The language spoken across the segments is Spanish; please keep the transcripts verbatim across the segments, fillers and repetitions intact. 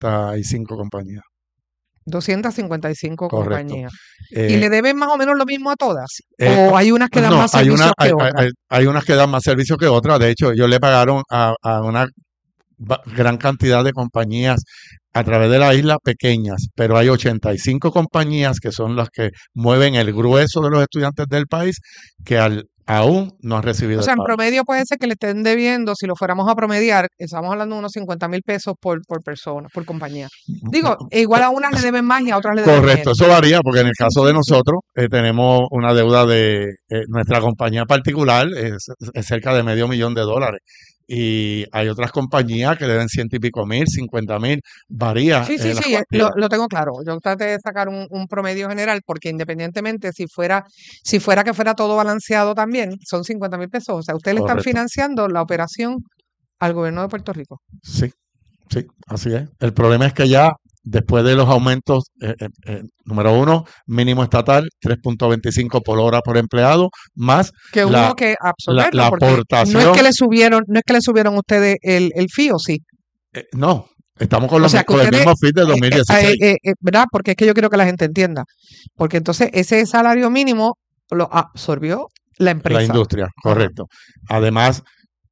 cincuenta y cinco compañías. doscientas cincuenta y cinco Correcto. compañías. Eh, ¿Y le deben más o menos lo mismo a todas? eh, ¿O hay unas que dan no, más hay, servicios una, que hay, hay, otras? hay- hay unas que dan más servicios que otras. De hecho, ellos le pagaron a, a una va- gran cantidad de compañías a través de la isla pequeñas, pero hay ochenta y cinco compañías que son las que mueven el grueso de los estudiantes del país que al, aún no han recibido O el sea, en pago. promedio puede ser que le estén debiendo, si lo fuéramos a promediar, estamos hablando de unos cincuenta mil pesos por, por persona, por compañía. Digo, igual a unas le deben más y a otras le deben Correcto, menos. eso varía porque en el Sí, caso sí, de sí. nosotros eh, tenemos una deuda de eh, nuestra compañía particular es, es cerca de medio millón de dólares y hay otras compañías que deben ciento y pico mil, cincuenta mil, varía Sí, eh, sí, las sí, eh, lo, cuantías. lo tengo claro. Yo traté de sacar un, un promedio general porque independientemente si fuera, si fuera que fuera todo balanceado también, son cincuenta mil pesos. O sea, ustedes le están Correcto, financiando la operación al gobierno de Puerto Rico. sí, sí, así es. El problema es que ya después de los aumentos, eh, eh, eh, número uno, mínimo estatal, tres punto veinticinco por hora por empleado, más Que la, hubo que la, absorberlo la porque no es aportación. que le subieron, no es que le subieron ustedes el, el fee o sí. eh, no, estamos con, O los, mi- sea, que con el ustedes, mismo fee de eh, eh, eh, dos mil dieciséis. eh, eh, ¿verdad? Porque es que yo quiero que la gente entienda. Porque entonces ese salario mínimo lo absorbió la La empresa. industria, Ajá. correcto. Además,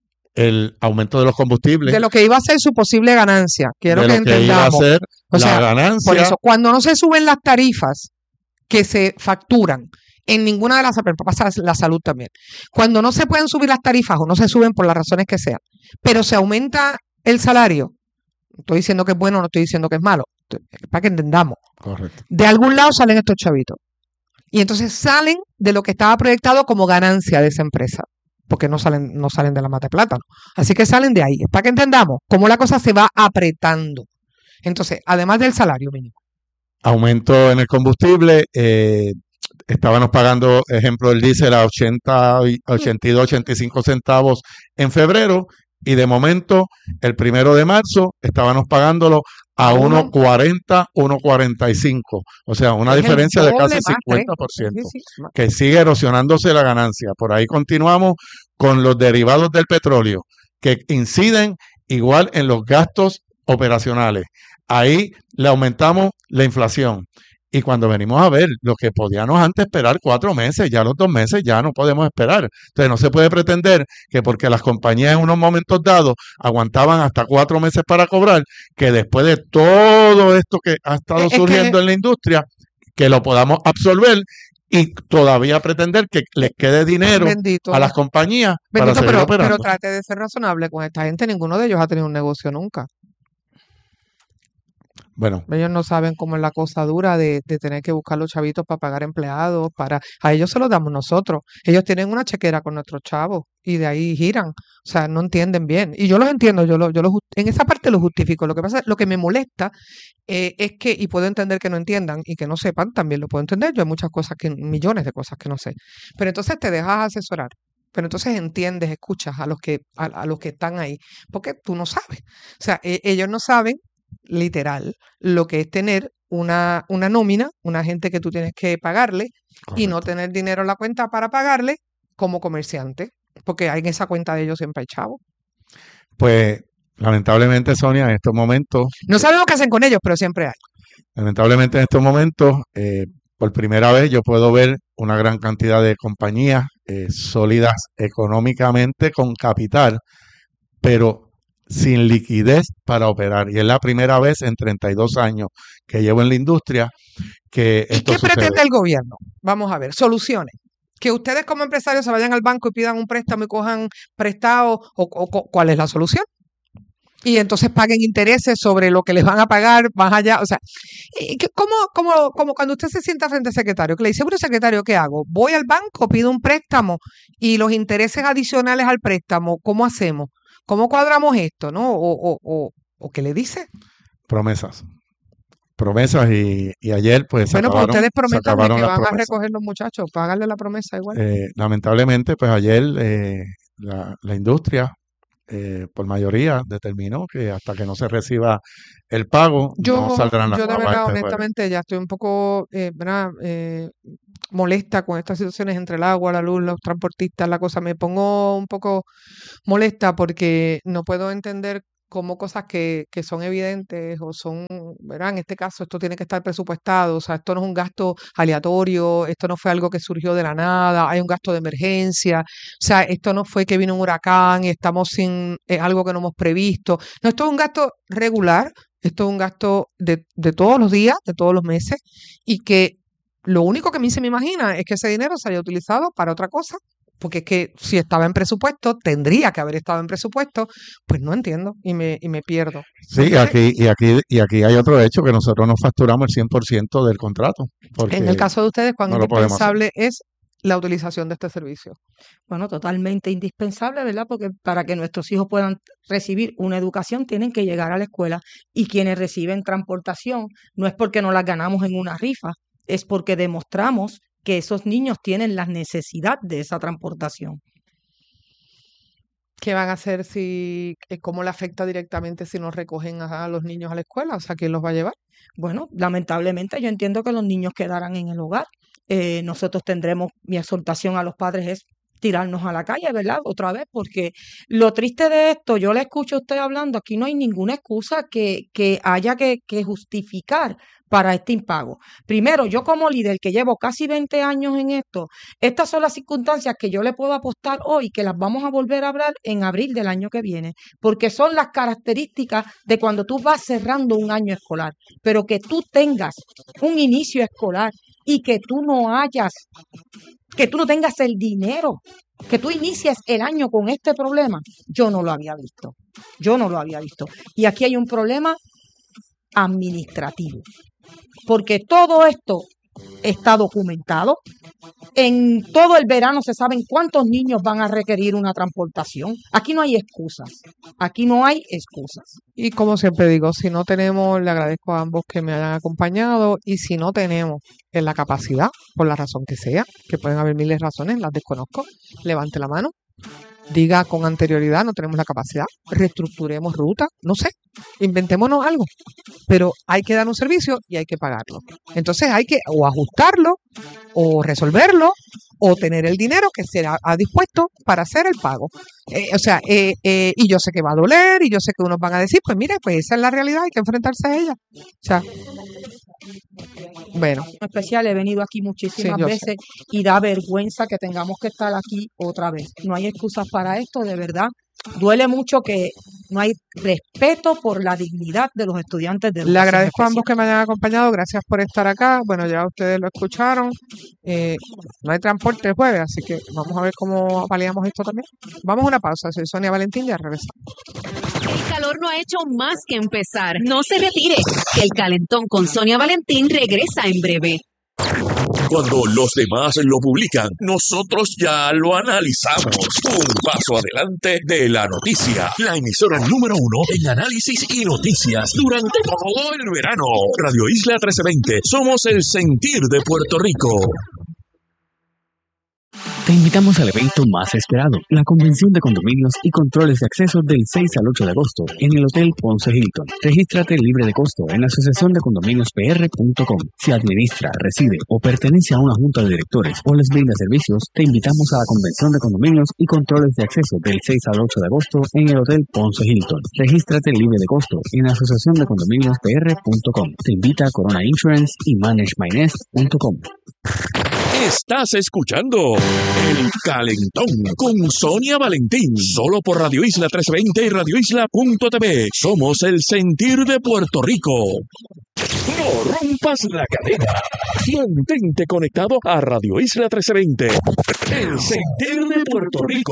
el aumento de los combustibles, De lo que iba a ser su posible ganancia. Quiero de que lo que iba a entendamos. ser O la sea, por ganancia, eso, cuando no se suben las tarifas que se facturan en ninguna de las, pero pasa la salud también. Cuando no se pueden subir las tarifas o no se suben por las razones que sean, pero se aumenta el salario, no estoy diciendo que es bueno, no estoy diciendo que es malo, para que entendamos. correcto. De algún lado salen estos chavitos. Y entonces salen de lo que estaba proyectado como ganancia de esa empresa, porque no salen, no salen de la mata de plátano. Así que salen de ahí. Es para que entendamos cómo la cosa se va apretando. Entonces, además del salario mínimo. Aumento en el combustible, eh, estábamos pagando, ejemplo, el diésel a ochenta, y- ochenta y dos, ochenta y cinco centavos en febrero y de momento, el primero de marzo, estábamos pagándolo a A uno, uno cuarenta, uno cuarenta y cinco. O sea, una es el diferencia de doble casi más tres. cincuenta por Sí, ciento, sí, más. que sigue erosionándose la ganancia. Por ahí continuamos con los derivados del petróleo, que inciden igual en los gastos operacionales. Ahí le aumentamos la inflación. Y cuando venimos a ver lo que podíamos antes esperar cuatro meses, ya los dos meses ya no podemos esperar. Entonces no se puede pretender que porque las compañías en unos momentos dados aguantaban hasta cuatro meses para cobrar, que después de todo esto que ha estado Es, es que surgiendo le, en la industria, que lo podamos absorber y todavía pretender que les quede dinero a bendito, las compañías para bendito, seguir pero, pero operando. trate de ser razonable con esta gente. Ninguno de ellos ha tenido un negocio nunca. Bueno, Ellos no saben cómo es la cosa dura de, de tener que buscar los chavitos para pagar empleados, para, a ellos se los damos nosotros. Ellos tienen una chequera con nuestros chavos y de ahí giran. O sea, no entienden bien. Y yo los entiendo, yo lo, yo lo, en esa parte lo justifico. Lo que pasa, lo que me molesta eh, es que, y puedo entender que no entiendan y que no sepan, también lo puedo entender. Yo hay muchas cosas que, millones de cosas que no sé. Pero entonces te dejas asesorar. Pero entonces entiendes, escuchas a los que, a, a los que están ahí, porque tú no sabes. O sea, e- ellos no saben literal lo que es tener una, una nómina, una gente que tú tienes que pagarle y no correcto. tener dinero en la cuenta para pagarle como comerciante, porque hay en esa cuenta de ellos siempre hay chavo. Pues lamentablemente, Sonia, en estos momentos, No sabemos qué hacen con ellos, pero siempre hay. lamentablemente en estos momentos, eh, por primera vez yo puedo ver una gran cantidad de compañías eh, sólidas económicamente con capital, pero sin liquidez para operar. Y es la primera vez en treinta y dos años que llevo en la industria que ¿Y esto qué sucede. pretende el gobierno? Vamos a ver, soluciones. Que ustedes como empresarios se vayan al banco y pidan un préstamo y cojan prestado, o, o ¿cuál es la solución? Y entonces paguen intereses sobre lo que les van a pagar más allá. O sea, ¿cómo, cómo, cómo cuando usted se sienta frente al secretario, que le dice, bueno, secretario, ¿qué hago? Voy al banco, pido un préstamo y los intereses adicionales al préstamo, ¿cómo hacemos? ¿Cómo cuadramos esto? ¿No? O, o, o, o ¿qué le dice? Promesas. Promesas y, y ayer pues se Bueno, pues acabaron, ustedes se prométanme acabaron que las van a promesas. recoger los muchachos, pagarle la promesa igual. Eh, lamentablemente pues ayer eh, la, la industria eh, por mayoría determinó que hasta que no se reciba el pago no Yo, saldrán las yo de guaguas verdad, este jueves. honestamente, ya estoy un poco, eh, ¿verdad? Eh, molesta con estas situaciones entre el agua, la luz, los transportistas, la cosa. Me pongo un poco molesta porque no puedo entender como cosas que, que son evidentes o son, ¿verdad? En este caso, esto tiene que estar presupuestado, o sea, esto no es un gasto aleatorio, esto no fue algo que surgió de la nada, hay un gasto de emergencia, o sea, esto no fue que vino un huracán y estamos sin, es algo que no hemos previsto. No, esto es un gasto regular, esto es un gasto de, de todos los días, de todos los meses, y que lo único que a mí se me imagina es que ese dinero se haya utilizado para otra cosa, porque es que si estaba en presupuesto, tendría que haber estado en presupuesto, pues no entiendo y me, y me pierdo. Sí, Entonces, aquí, y aquí, y aquí hay otro hecho que nosotros nos facturamos el cien por ciento del contrato, en el porque caso de ustedes, ¿cuán no lo podemos hacer. indispensable es la utilización de este servicio? Bueno, totalmente indispensable, ¿verdad? Porque para que nuestros hijos puedan recibir una educación tienen que llegar a la escuela y quienes reciben transportación no es porque no las ganamos en una rifa, es porque demostramos que esos niños tienen la necesidad de esa transportación. ¿Qué van a hacer si, eh, cómo le afecta directamente si no recogen a, a los niños a la escuela? O sea, ¿quién los va a llevar? Bueno, lamentablemente yo entiendo que los niños quedarán en el hogar. Eh, nosotros tendremos, mi exhortación a los padres es tirarnos a la calle, ¿verdad? Otra vez, porque lo triste de esto, yo le escucho a usted hablando, aquí no hay ninguna excusa que, que haya que, que justificar para este impago. Primero, yo como líder que llevo casi veinte años en esto, estas son las circunstancias que yo le puedo apostar hoy, que las vamos a volver a hablar en abril del año que viene, porque son las características de cuando tú vas cerrando un año escolar, pero que tú tengas un inicio escolar y que tú no hayas, que tú no tengas el dinero, que tú inicies el año con este problema, yo no lo había visto, yo no lo había visto. Y aquí hay un problema administrativo, porque todo esto está documentado. En todo el verano se saben cuántos niños van a requerir una transportación. Aquí no hay excusas, aquí no hay excusas. Y como siempre digo, si no tenemos, le agradezco a ambos que me hayan acompañado, y si no tenemos en la capacidad, por la razón que sea, que pueden haber miles de razones, las desconozco, levante la mano, diga con anterioridad, no tenemos la capacidad, reestructuremos ruta, no sé, inventémonos algo, pero hay que dar un servicio y hay que pagarlo. Entonces hay que o ajustarlo, o resolverlo, o tener el dinero que será dispuesto para hacer el pago. Eh, o sea, eh, eh, y yo sé que va a doler, y yo sé que unos van a decir, pues mire, pues esa es la realidad, hay que enfrentarse a ella. O sea, bueno. En especial he venido aquí muchísimas Sí, yo veces y da vergüenza que tengamos que estar aquí otra vez. No hay excusas para esto, de verdad. Duele mucho que no hay respeto por la dignidad de los estudiantes de Le educación agradezco a ambos especial. que me hayan acompañado, gracias por estar acá. Bueno, ya ustedes lo escucharon. Eh, no hay transporte el jueves, así que vamos a ver cómo paliamos esto también. Vamos a una pausa. Soy Sonia Valentín y ya regresamos. El calor no ha hecho más que empezar. No se retire, que el calentón con Sonia Valentín regresa en breve. Cuando los demás lo publican, nosotros ya lo analizamos. Un paso adelante de la noticia. La emisora número uno en análisis y noticias durante todo el verano. Radio Isla trece veinte. Somos el sentir de Puerto Rico. Te invitamos al evento más esperado, la Convención de Condominios y Controles de Acceso del seis al ocho de agosto en el Hotel Ponce Hilton. Regístrate libre de costo en la asociación de condominios p r punto com. Si administra, reside o pertenece a una junta de directores o les brinda servicios, te invitamos a la Convención de Condominios y Controles de Acceso del seis al ocho de agosto en el Hotel Ponce Hilton. Regístrate libre de costo en la asociación de condominios p r punto com. Te invita Corona Insurance y manage my nest punto com. Estás escuchando El Calentón con Sonia Valentín, solo por Radio Isla trescientos veinte y radio isla punto t v. Somos el sentir de Puerto Rico. No rompas la cadena. Mantente conectado a Radio Isla trescientos veinte, el sentir de Puerto Rico.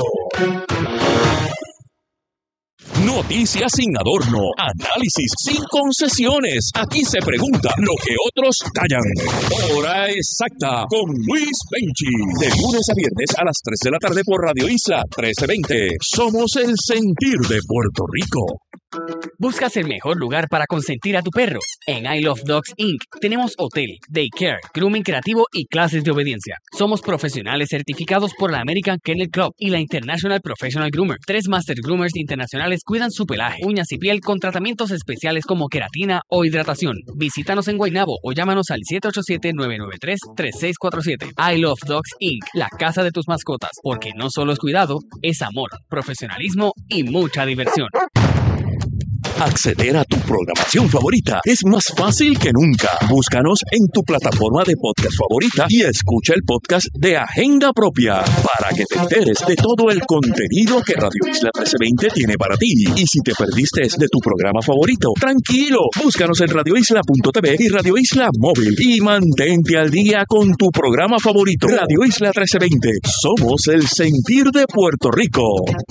Noticias sin adorno, análisis sin concesiones. Aquí se pregunta lo que otros callan. Hora exacta con Luis Benchi. De lunes a viernes a las tres de la tarde por Radio Isla trece veinte. Somos el sentir de Puerto Rico. ¿Buscas el mejor lugar para consentir a tu perro? En I Love Dogs incorporated tenemos hotel, daycare, grooming creativo y clases de obediencia. Somos profesionales certificados por la American Kennel Club y la International Professional Groomer. Tres Master Groomers internacionales cuidan su pelaje, uñas y piel con tratamientos especiales como queratina o hidratación. Visítanos en Guaynabo o llámanos al siete ocho siete, nueve nueve tres, tres seis cuatro siete. I Love Dogs incorporated, la casa de tus mascotas, porque no solo es cuidado, es amor, profesionalismo y mucha diversión. Acceder a tu programación favorita es más fácil que nunca. Búscanos en tu plataforma de podcast favorita y escucha el podcast de Agenda Propia para que te enteres de todo el contenido que Radio Isla trece veinte tiene para ti. Y si te perdiste de tu programa favorito, tranquilo, búscanos en radio isla punto t v y Radio Isla Móvil y mantente al día con tu programa favorito. Radio Isla trece veinte, somos el sentir de Puerto Rico.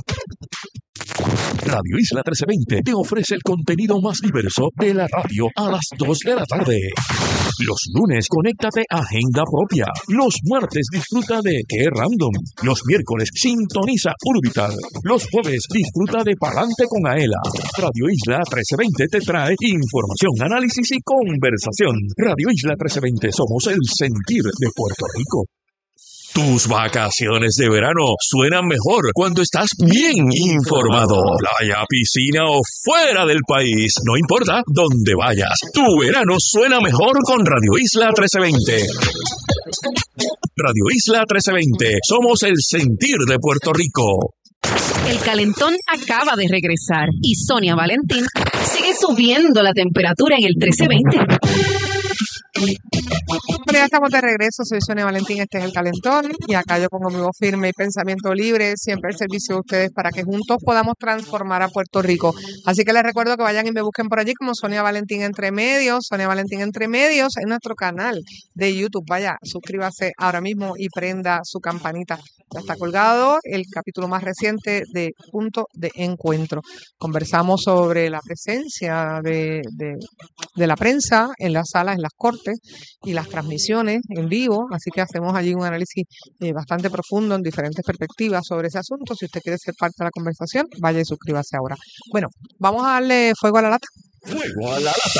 Radio Isla trece veinte te ofrece el contenido más diverso de la radio a las dos de la tarde. Los lunes, conéctate a Agenda Propia. Los martes, disfruta de Qué Random. Los miércoles, sintoniza Urbital. Los jueves, disfruta de Palante con Aela. Radio Isla trece veinte te trae información, análisis y conversación. Radio Isla trece veinte, somos el sentir de Puerto Rico. Tus vacaciones de verano suenan mejor cuando estás bien informado. Playa, piscina o fuera del país, no importa dónde vayas. Tu verano suena mejor con Radio Isla trece veinte. Radio Isla trece veinte, somos el sentir de Puerto Rico. El calentón acaba de regresar y Sonia Valentín sigue subiendo la temperatura en el trece veinte. Bueno, ya estamos de regreso, soy Sonia Valentín, este es El Calentón y acá yo pongo mi voz firme y pensamiento libre, siempre al servicio de ustedes para que juntos podamos transformar a Puerto Rico. Así que les recuerdo que vayan y me busquen por allí como Sonia Valentín Entre Medios, Sonia Valentín Entre Medios en nuestro canal de YouTube. Vaya, suscríbase ahora mismo y prenda su campanita. Ya está colgado el capítulo más reciente de Punto de Encuentro. Conversamos sobre la presencia de, de, de la prensa en las salas, en las cortes y las transmisiones en vivo, así que hacemos allí un análisis eh, bastante profundo en diferentes perspectivas sobre ese asunto. Si usted quiere ser parte de la conversación, vaya y suscríbase ahora. Bueno, vamos a darle fuego a la lata. Fuego a la lata.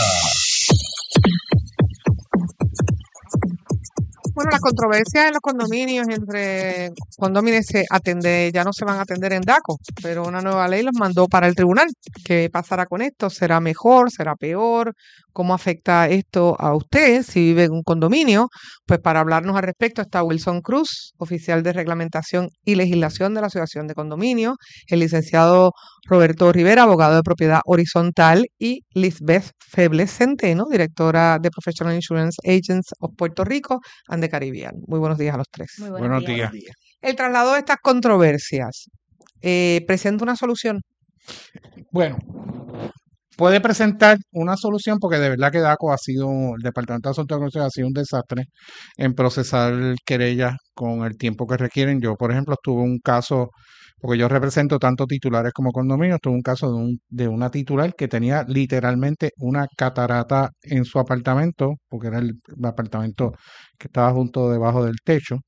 Bueno, las controversias en los condominios entre condóminos se atende, ya no se van a atender en DACO, pero una nueva ley los mandó para el tribunal. ¿Qué pasará con esto? ¿Será mejor? ¿Será peor? ¿Cómo afecta esto a usted si vive en un condominio? Pues para hablarnos al respecto está Wilson Cruz, oficial de Reglamentación y Legislación de la Asociación de Condominios, el licenciado Roberto Rivera, abogado de propiedad horizontal, y Lisbeth Febles Centeno, directora de Professional Insurance Agents of Puerto Rico and the Caribbean. Muy buenos días a los tres. Muy Buenos días. El traslado de estas controversias eh, presenta una solución. Bueno, puede presentar una solución porque de verdad que DACO ha sido, el Departamento de Asuntos de Constitución ha sido un desastre en procesar querellas con el tiempo que requieren. Yo, por ejemplo, tuve un caso, porque yo represento tanto titulares como condominios, tuve un caso de, un, de una titular que tenía literalmente una catarata en su apartamento, porque era el, el apartamento que estaba junto debajo del techo.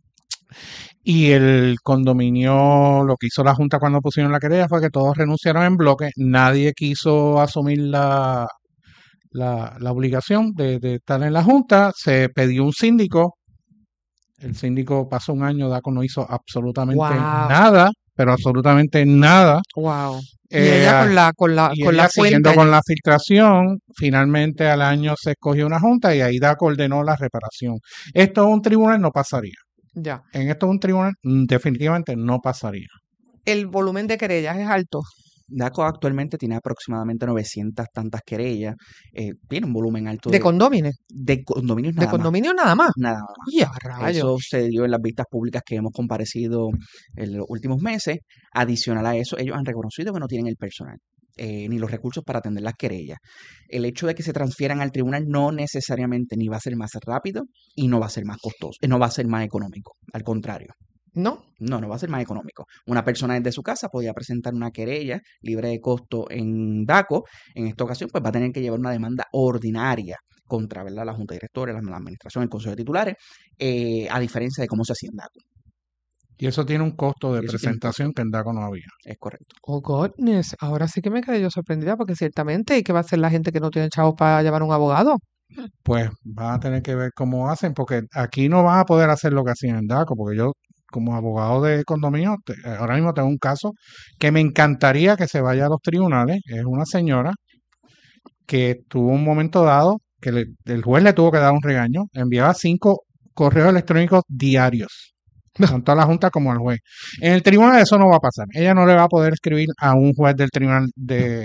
Y el condominio, lo que hizo la Junta cuando pusieron la querella fue que todos renunciaron en bloque, nadie quiso asumir la, la, la obligación de, de estar en la Junta, se pidió un síndico, el síndico pasó un año, DACO no hizo absolutamente Wow. nada, pero absolutamente nada. Wow. Y Eh, ella con la con la y con ella la siguiendo cuenta. con la filtración, finalmente al año se escogió una Junta y ahí DACO ordenó la reparación. Esto en un tribunal no pasaría. Ya. En esto un tribunal mm, definitivamente no pasaría. El volumen de querellas es alto. DACO actualmente tiene aproximadamente novecientas tantas querellas, eh, tiene un volumen alto De de, condóminos. de condominios De nada más, condominio nada más. nada más. Ya, rayos. Eso se dio en las vistas públicas que hemos comparecido en los últimos meses. Adicional a eso, ellos han reconocido que no tienen el personal eh, ni los recursos para atender las querellas. El hecho de que se transfieran al tribunal no necesariamente ni va a ser más rápido y no va a ser más costoso, eh, no va a ser más económico, al contrario. ¿No? No, no va a ser más económico. Una persona desde su casa podía presentar una querella libre de costo en DACO. En esta ocasión, pues va a tener que llevar una demanda ordinaria contra, ¿verdad?, la Junta de Directores, la, la Administración, el Consejo de Titulares, eh, a diferencia de cómo se hacía en DACO. Y eso tiene un costo de Y eso tiene un presentación que en DACO no había. Es correcto. Oh, goodness. Ahora sí que me quedé yo sorprendida porque ciertamente, ¿y qué va a hacer la gente que no tiene chavos para llevar un abogado? Pues van a tener que ver cómo hacen, porque aquí no van a poder hacer lo que hacían en DACO, porque yo, como abogado de condominio, te- ahora mismo tengo un caso que me encantaría que se vaya a los tribunales. Es una señora que tuvo un momento dado que le- el juez le tuvo que dar un regaño, enviaba cinco correos electrónicos diarios, tanto a la Junta como al juez. En el tribunal eso no va a pasar. Ella no le va a poder escribir a un juez del tribunal de,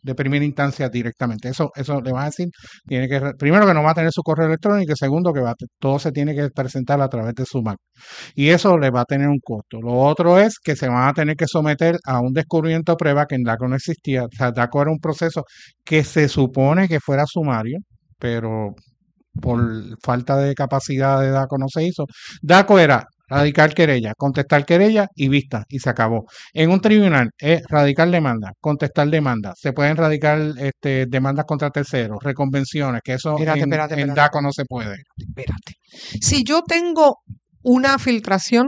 de primera instancia directamente. Eso, eso le va a decir, tiene que, re- primero que no va a tener su correo electrónico y segundo que va a te- todo se tiene que presentar a través de su Mac. Y eso le va a tener un costo. Lo otro es que se van a tener que someter a un descubrimiento de prueba que en DACO no existía. O sea, DACO era un proceso que se supone que fuera sumario, pero por falta de capacidad de DACO no se hizo. DACO era radicar querella, contestar querella y vista, y se acabó. En un tribunal es radicar demanda, contestar demanda. Se pueden radicar este, demandas contra terceros, reconvenciones, que eso Espérate, en, espérate, en espérate, DACO no se puede. espérate. Si yo tengo una filtración,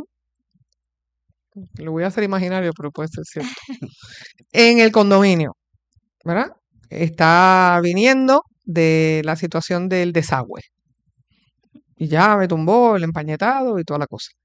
lo voy a hacer imaginario, pero puede ser cierto, en el condominio, ¿verdad? Está viniendo de la situación del desagüe. Y ya me tumbó el empañetado y toda la cosa.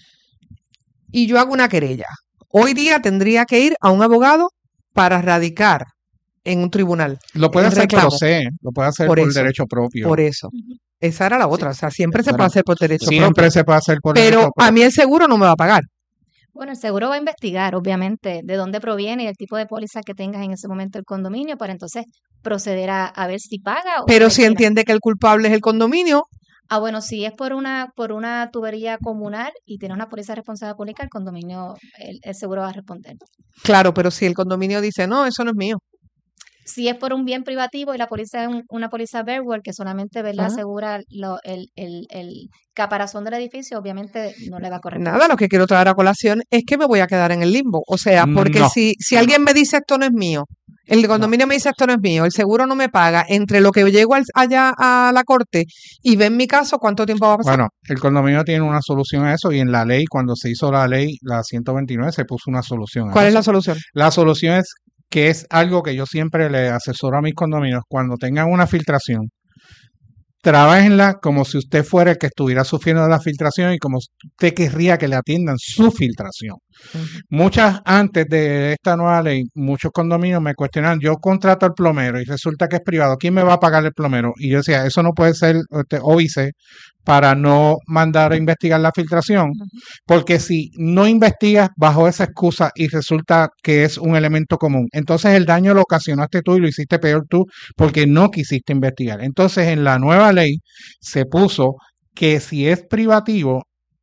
Y yo hago una querella. Hoy día tendría que ir a un abogado para radicar en un tribunal Lo puede el hacer por reclamo. O C E, lo puede hacer Por por eso, derecho propio. por eso. Esa era la otra. O sea, siempre se Bueno, puede hacer por derecho siempre propio. se puede hacer por Pero derecho a mí propio. el seguro no me va a pagar. Bueno, el seguro va a investigar, obviamente, de dónde proviene y el tipo de póliza que tengas en ese momento el condominio para entonces proceder a, a ver si paga o Pero le si quiera. entiende que el culpable es el condominio, Ah, bueno, si es por una por una tubería comunal y tiene una póliza de responsabilidad pública, el condominio, el, el seguro va a responder. claro, pero si el condominio dice, no, eso no es mío. Si es por un bien privativo y la póliza es un- una póliza Verwell que solamente, ¿verdad?, Ajá. asegura lo, el, el, el caparazón del edificio, obviamente no le va a corresponder. Nada, lo que quiero traer a colación es que me voy a quedar en el limbo. O sea, porque No, si, si alguien me dice esto no es mío, el no. condominio me dice esto no es mío, el seguro no me paga, entre lo que llego al- allá a la corte y ven mi caso, ¿cuánto tiempo va a pasar? Bueno, el condominio tiene una solución a eso y en la ley, cuando se hizo la ley, la ciento veintinueve, se puso una solución a ¿Cuál es la eso. solución? La solución es que es algo que yo siempre le asesoro a mis condominios, cuando tengan una filtración, trabájenla como si usted fuera el que estuviera sufriendo de la filtración y como usted querría que le atiendan su filtración. Ujú. Muchas, antes de esta nueva ley, muchos condominios me cuestionan, yo contrato al plomero y resulta que es privado, ¿quién me va a pagar el plomero? Y yo decía, eso no puede ser este, óbice para no mandar a investigar la filtración, porque si no investigas bajo esa excusa y resulta que es un elemento común, entonces el daño lo ocasionaste tú y lo hiciste peor tú porque no quisiste investigar. Entonces en la nueva ley se puso que si es privativo,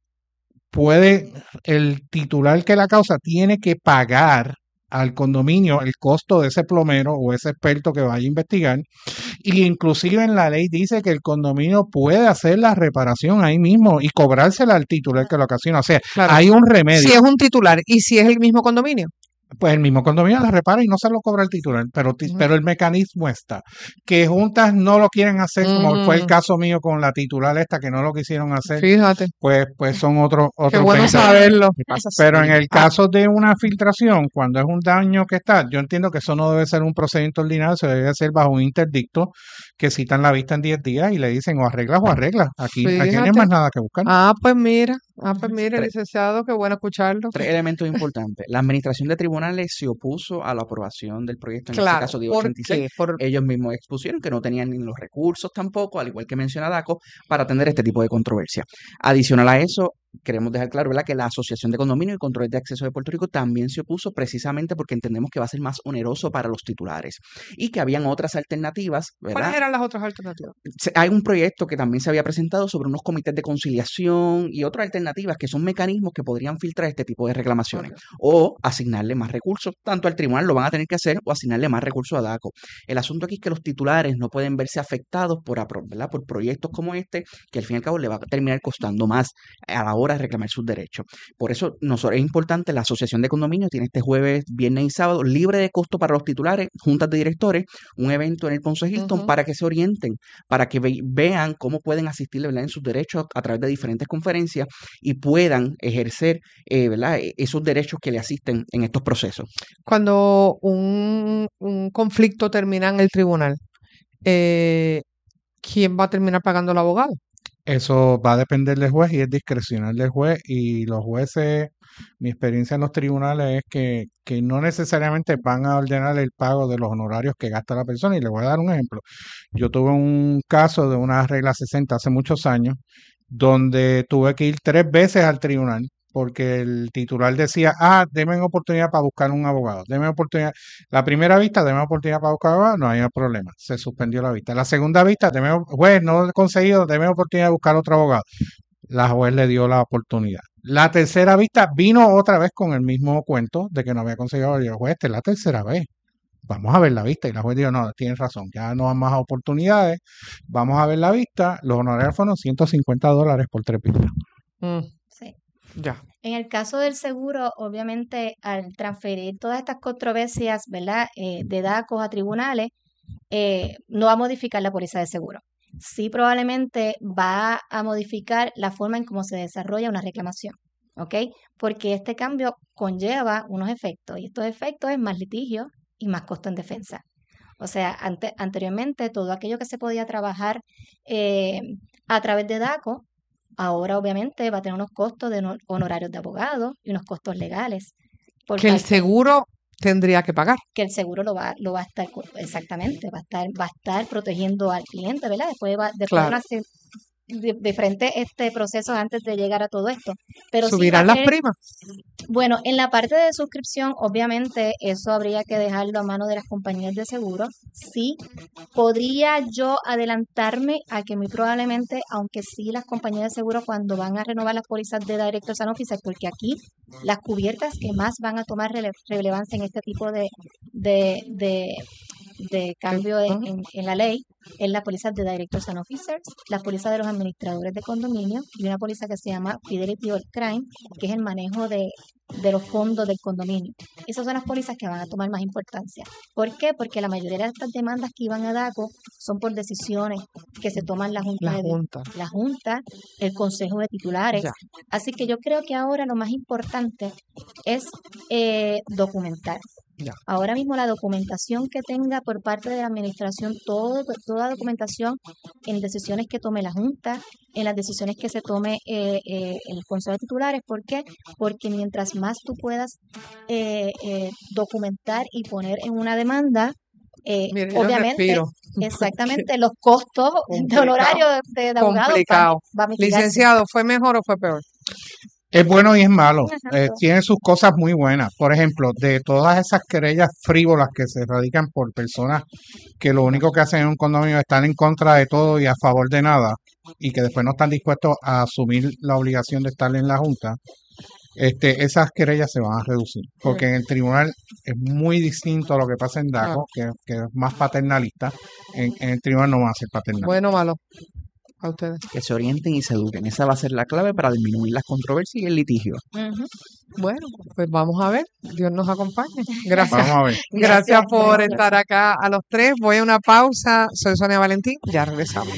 puede, el titular que la causa tiene que pagar al condominio el costo de ese plomero o ese experto que vaya a investigar, y inclusive en la ley dice que el condominio puede hacer la reparación ahí mismo y cobrársela al titular que lo ocasiona. O sea, Claro. hay un Si remedio. es un titular y si es el mismo condominio. Pues el mismo condominio la repara y no se lo cobra el titular, pero, ti- Ujú. pero el mecanismo está. Que juntas no lo quieren hacer, como fue el Mm, caso mío con la titular esta, que no lo quisieron hacer, fíjate, pues, pues son otros qué otros bueno veinte. saberlo. ¿Qué pasa si Pero en el Ah, caso de una filtración, cuando es un daño que está, yo entiendo que eso no debe ser un procedimiento ordinario, se debe hacer bajo un interdicto que citan la vista en diez días y le dicen o arreglas o arreglas. Aquí, aquí no hay fíjate. más nada que buscar. Ah, pues mira, ah, pues mira, Tres, licenciado, qué bueno escucharlo. tres elementos importantes. La administración de tribunales se opuso a la aprobación del proyecto, en este Claro, caso de ¿por ochenta y seis. qué? Por, Ellos mismos expusieron que no tenían ni los recursos tampoco, al igual que menciona DACO, para atender este tipo de controversia. Adicional a eso, queremos dejar claro, ¿verdad?, que la Asociación de Condominios y Controles de Acceso de Puerto Rico también se opuso precisamente porque entendemos que va a ser más oneroso para los titulares y que habían otras alternativas, ¿cuáles ¿verdad? eran las otras alternativas? Se- Hay un proyecto que también se había presentado sobre unos comités de conciliación y otras alternativas que son mecanismos que podrían filtrar este tipo de reclamaciones Ok. o asignarle más recursos, tanto al tribunal lo van a tener que hacer o asignarle más recursos a DACO. El asunto aquí es que los titulares no pueden verse afectados por, apro- ¿verdad?, por proyectos como este, que al fin y al cabo le va a terminar costando más a la hora de reclamar sus derechos. Por eso nosotros, es importante, la Asociación de Condominios tiene este jueves, viernes y sábado libre de costo para los titulares, juntas de directores, un evento en el Ponce Hilton Ujú. para que se orienten, para que ve- vean cómo pueden asistirle, ¿verdad?, en sus derechos a través de diferentes conferencias y puedan ejercer, eh, ¿verdad?, e- esos derechos que le asisten en estos procesos. Cuando un, un conflicto termina en el tribunal, eh, ¿quién va a terminar pagando al abogado? Eso va a depender del juez y es discrecional del juez, y los jueces, mi experiencia en los tribunales es que, que no necesariamente van a ordenar el pago de los honorarios que gasta la persona. Y le voy a dar un ejemplo. Yo tuve un caso de una regla sesenta hace muchos años donde tuve que ir tres veces al tribunal porque el titular decía, ah, denme oportunidad para buscar un abogado, denme oportunidad, la primera vista, denme oportunidad para buscar un abogado, no hay problema, se suspendió la vista. La segunda vista, denme, juez, no he conseguido, denme oportunidad de buscar otro abogado. La juez le dio la oportunidad. La tercera vista vino otra vez con el mismo cuento de que no había conseguido. Y yo, juez, esta es la tercera vez. Vamos a ver la vista. Y la juez dijo, no, tienes razón, ya no hay más oportunidades. Vamos a ver la vista. Los honorarios fueron ciento cincuenta dólares por tres vistas. Mm, Sí. ya. En el caso del seguro, obviamente, al transferir todas estas controversias, ¿verdad?, eh, de DACOs a tribunales, eh, no va a modificar la póliza de seguro. Sí, probablemente va a modificar la forma en cómo se desarrolla una reclamación, ¿ok? Porque este cambio conlleva unos efectos, y estos efectos es más litigio y más costo en defensa. O sea, ante- anteriormente todo aquello que se podía trabajar eh, a través de DACO, ahora obviamente va a tener unos costos de honor- honorarios de abogado y unos costos legales por Que el parte seguro tendría que pagar. que el seguro lo va, lo va a estar, cu- exactamente, va a estar, va a estar protegiendo al cliente, ¿verdad? Después va, después de Claro. una se- de, de frente este proceso antes de llegar a todo esto. Pero sí va a Subirán las tener, primas. bueno, en la parte de suscripción, obviamente, eso habría que dejarlo a mano de las compañías de seguro. Sí, podría yo adelantarme a que muy probablemente, aunque sí las compañías de seguro cuando van a renovar las pólizas de Directors and Officers, porque aquí las cubiertas que más van a tomar rele- relevancia en este tipo de, de, de, de cambio en, en- en la ley es la póliza de Directors and Officers, la póliza de los administradores de condominio y una póliza que se llama Fidelity or Crime, que es el manejo de, de los fondos del condominio. Esas son las pólizas que van a tomar más importancia. ¿Por qué? Porque la mayoría de estas demandas que iban a DACO son por decisiones que se toman la Junta, La de- Junta. la Junta, el Consejo de Titulares. Ya. Así que yo creo que ahora lo más importante es eh, documentar. Ya. Ahora mismo la documentación que tenga por parte de la administración, todo, toda documentación en decisiones que tome la Junta, en las decisiones que se tome eh, eh, el Consejo de Titulares. ¿Por qué? Porque mientras más tú puedas eh, eh, documentar y poner en una demanda, eh, Mire, yo obviamente, respiro. exactamente, los costos de Complicado. honorario de, de abogados van, Complicado. va a mitigarse. Licenciado, ¿fue mejor o fue peor? Es bueno y es malo. Ajá. Eh, tiene sus cosas muy buenas. Por ejemplo, de todas esas querellas frívolas que se radican por personas que lo único que hacen en un condominio es estar en contra de todo y a favor de nada, y que después no están dispuestos a asumir la obligación de estar en la Junta, este, esas querellas se van a reducir. Porque en el tribunal es muy distinto a lo que pasa en DACO, que, que es más paternalista. En, en el tribunal no van a ser paternalistas. Bueno o malo. A ustedes. Que se orienten y se eduquen. Esa va a ser la clave para disminuir las controversias y el litigio. Ujú. Bueno, pues vamos a ver. Dios nos acompañe. Gracias. Vamos a ver. Gracias Gracias, por gracias. estar acá a los tres. Voy a una pausa. Soy Sonia Valentín. Ya regresamos.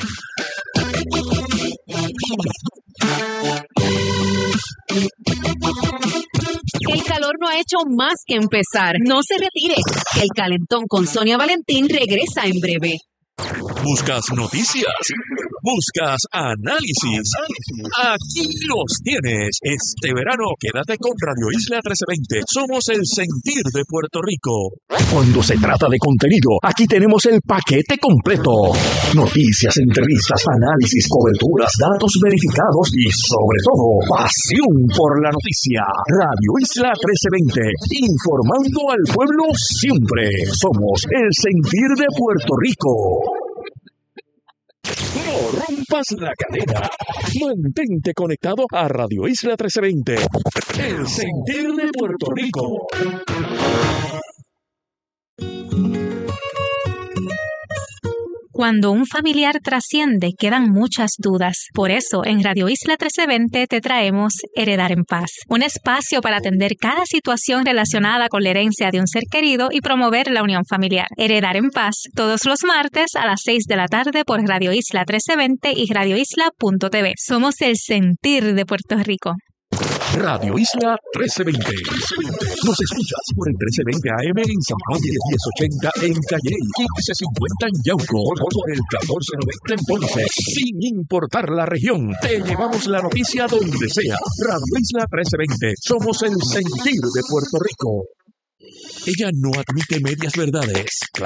El calor no ha hecho más que empezar. No se retire. El calentón con Sonia Valentín regresa en breve. Buscas noticias, buscas análisis. Aquí los tienes. Este verano quédate con Radio Isla trece veinte. Somos el sentir de Puerto Rico. Cuando se trata de contenido, aquí tenemos el paquete completo. Noticias, entrevistas, análisis, coberturas, datos verificados y sobre todo, pasión por la noticia. Radio Isla trece veinte, informando al pueblo siempre. Somos el sentir de Puerto Rico. No rompas la cadena. Mantente conectado a Radio Isla trece veinte. El sentir de Puerto Rico. Cuando un familiar trasciende, quedan muchas dudas. Por eso, en Radio Isla trece veinte te traemos Heredar en Paz, un espacio para atender cada situación relacionada con la herencia de un ser querido y promover la unión familiar. Heredar en Paz, todos los martes a las seis de la tarde por Radio Isla trece veinte y radio isla punto t v. Somos el sentir de Puerto Rico. Radio Isla trece veinte. Nos escuchas por el trece veinte A M en San Juan, diez ochenta en Calley, quince cincuenta en Yauco, por el catorce noventa en Ponce. Sin importar la región, te llevamos la noticia donde sea. Radio Isla trece veinte. Somos el sentir de Puerto Rico. Ella no admite medias verdades. Clara,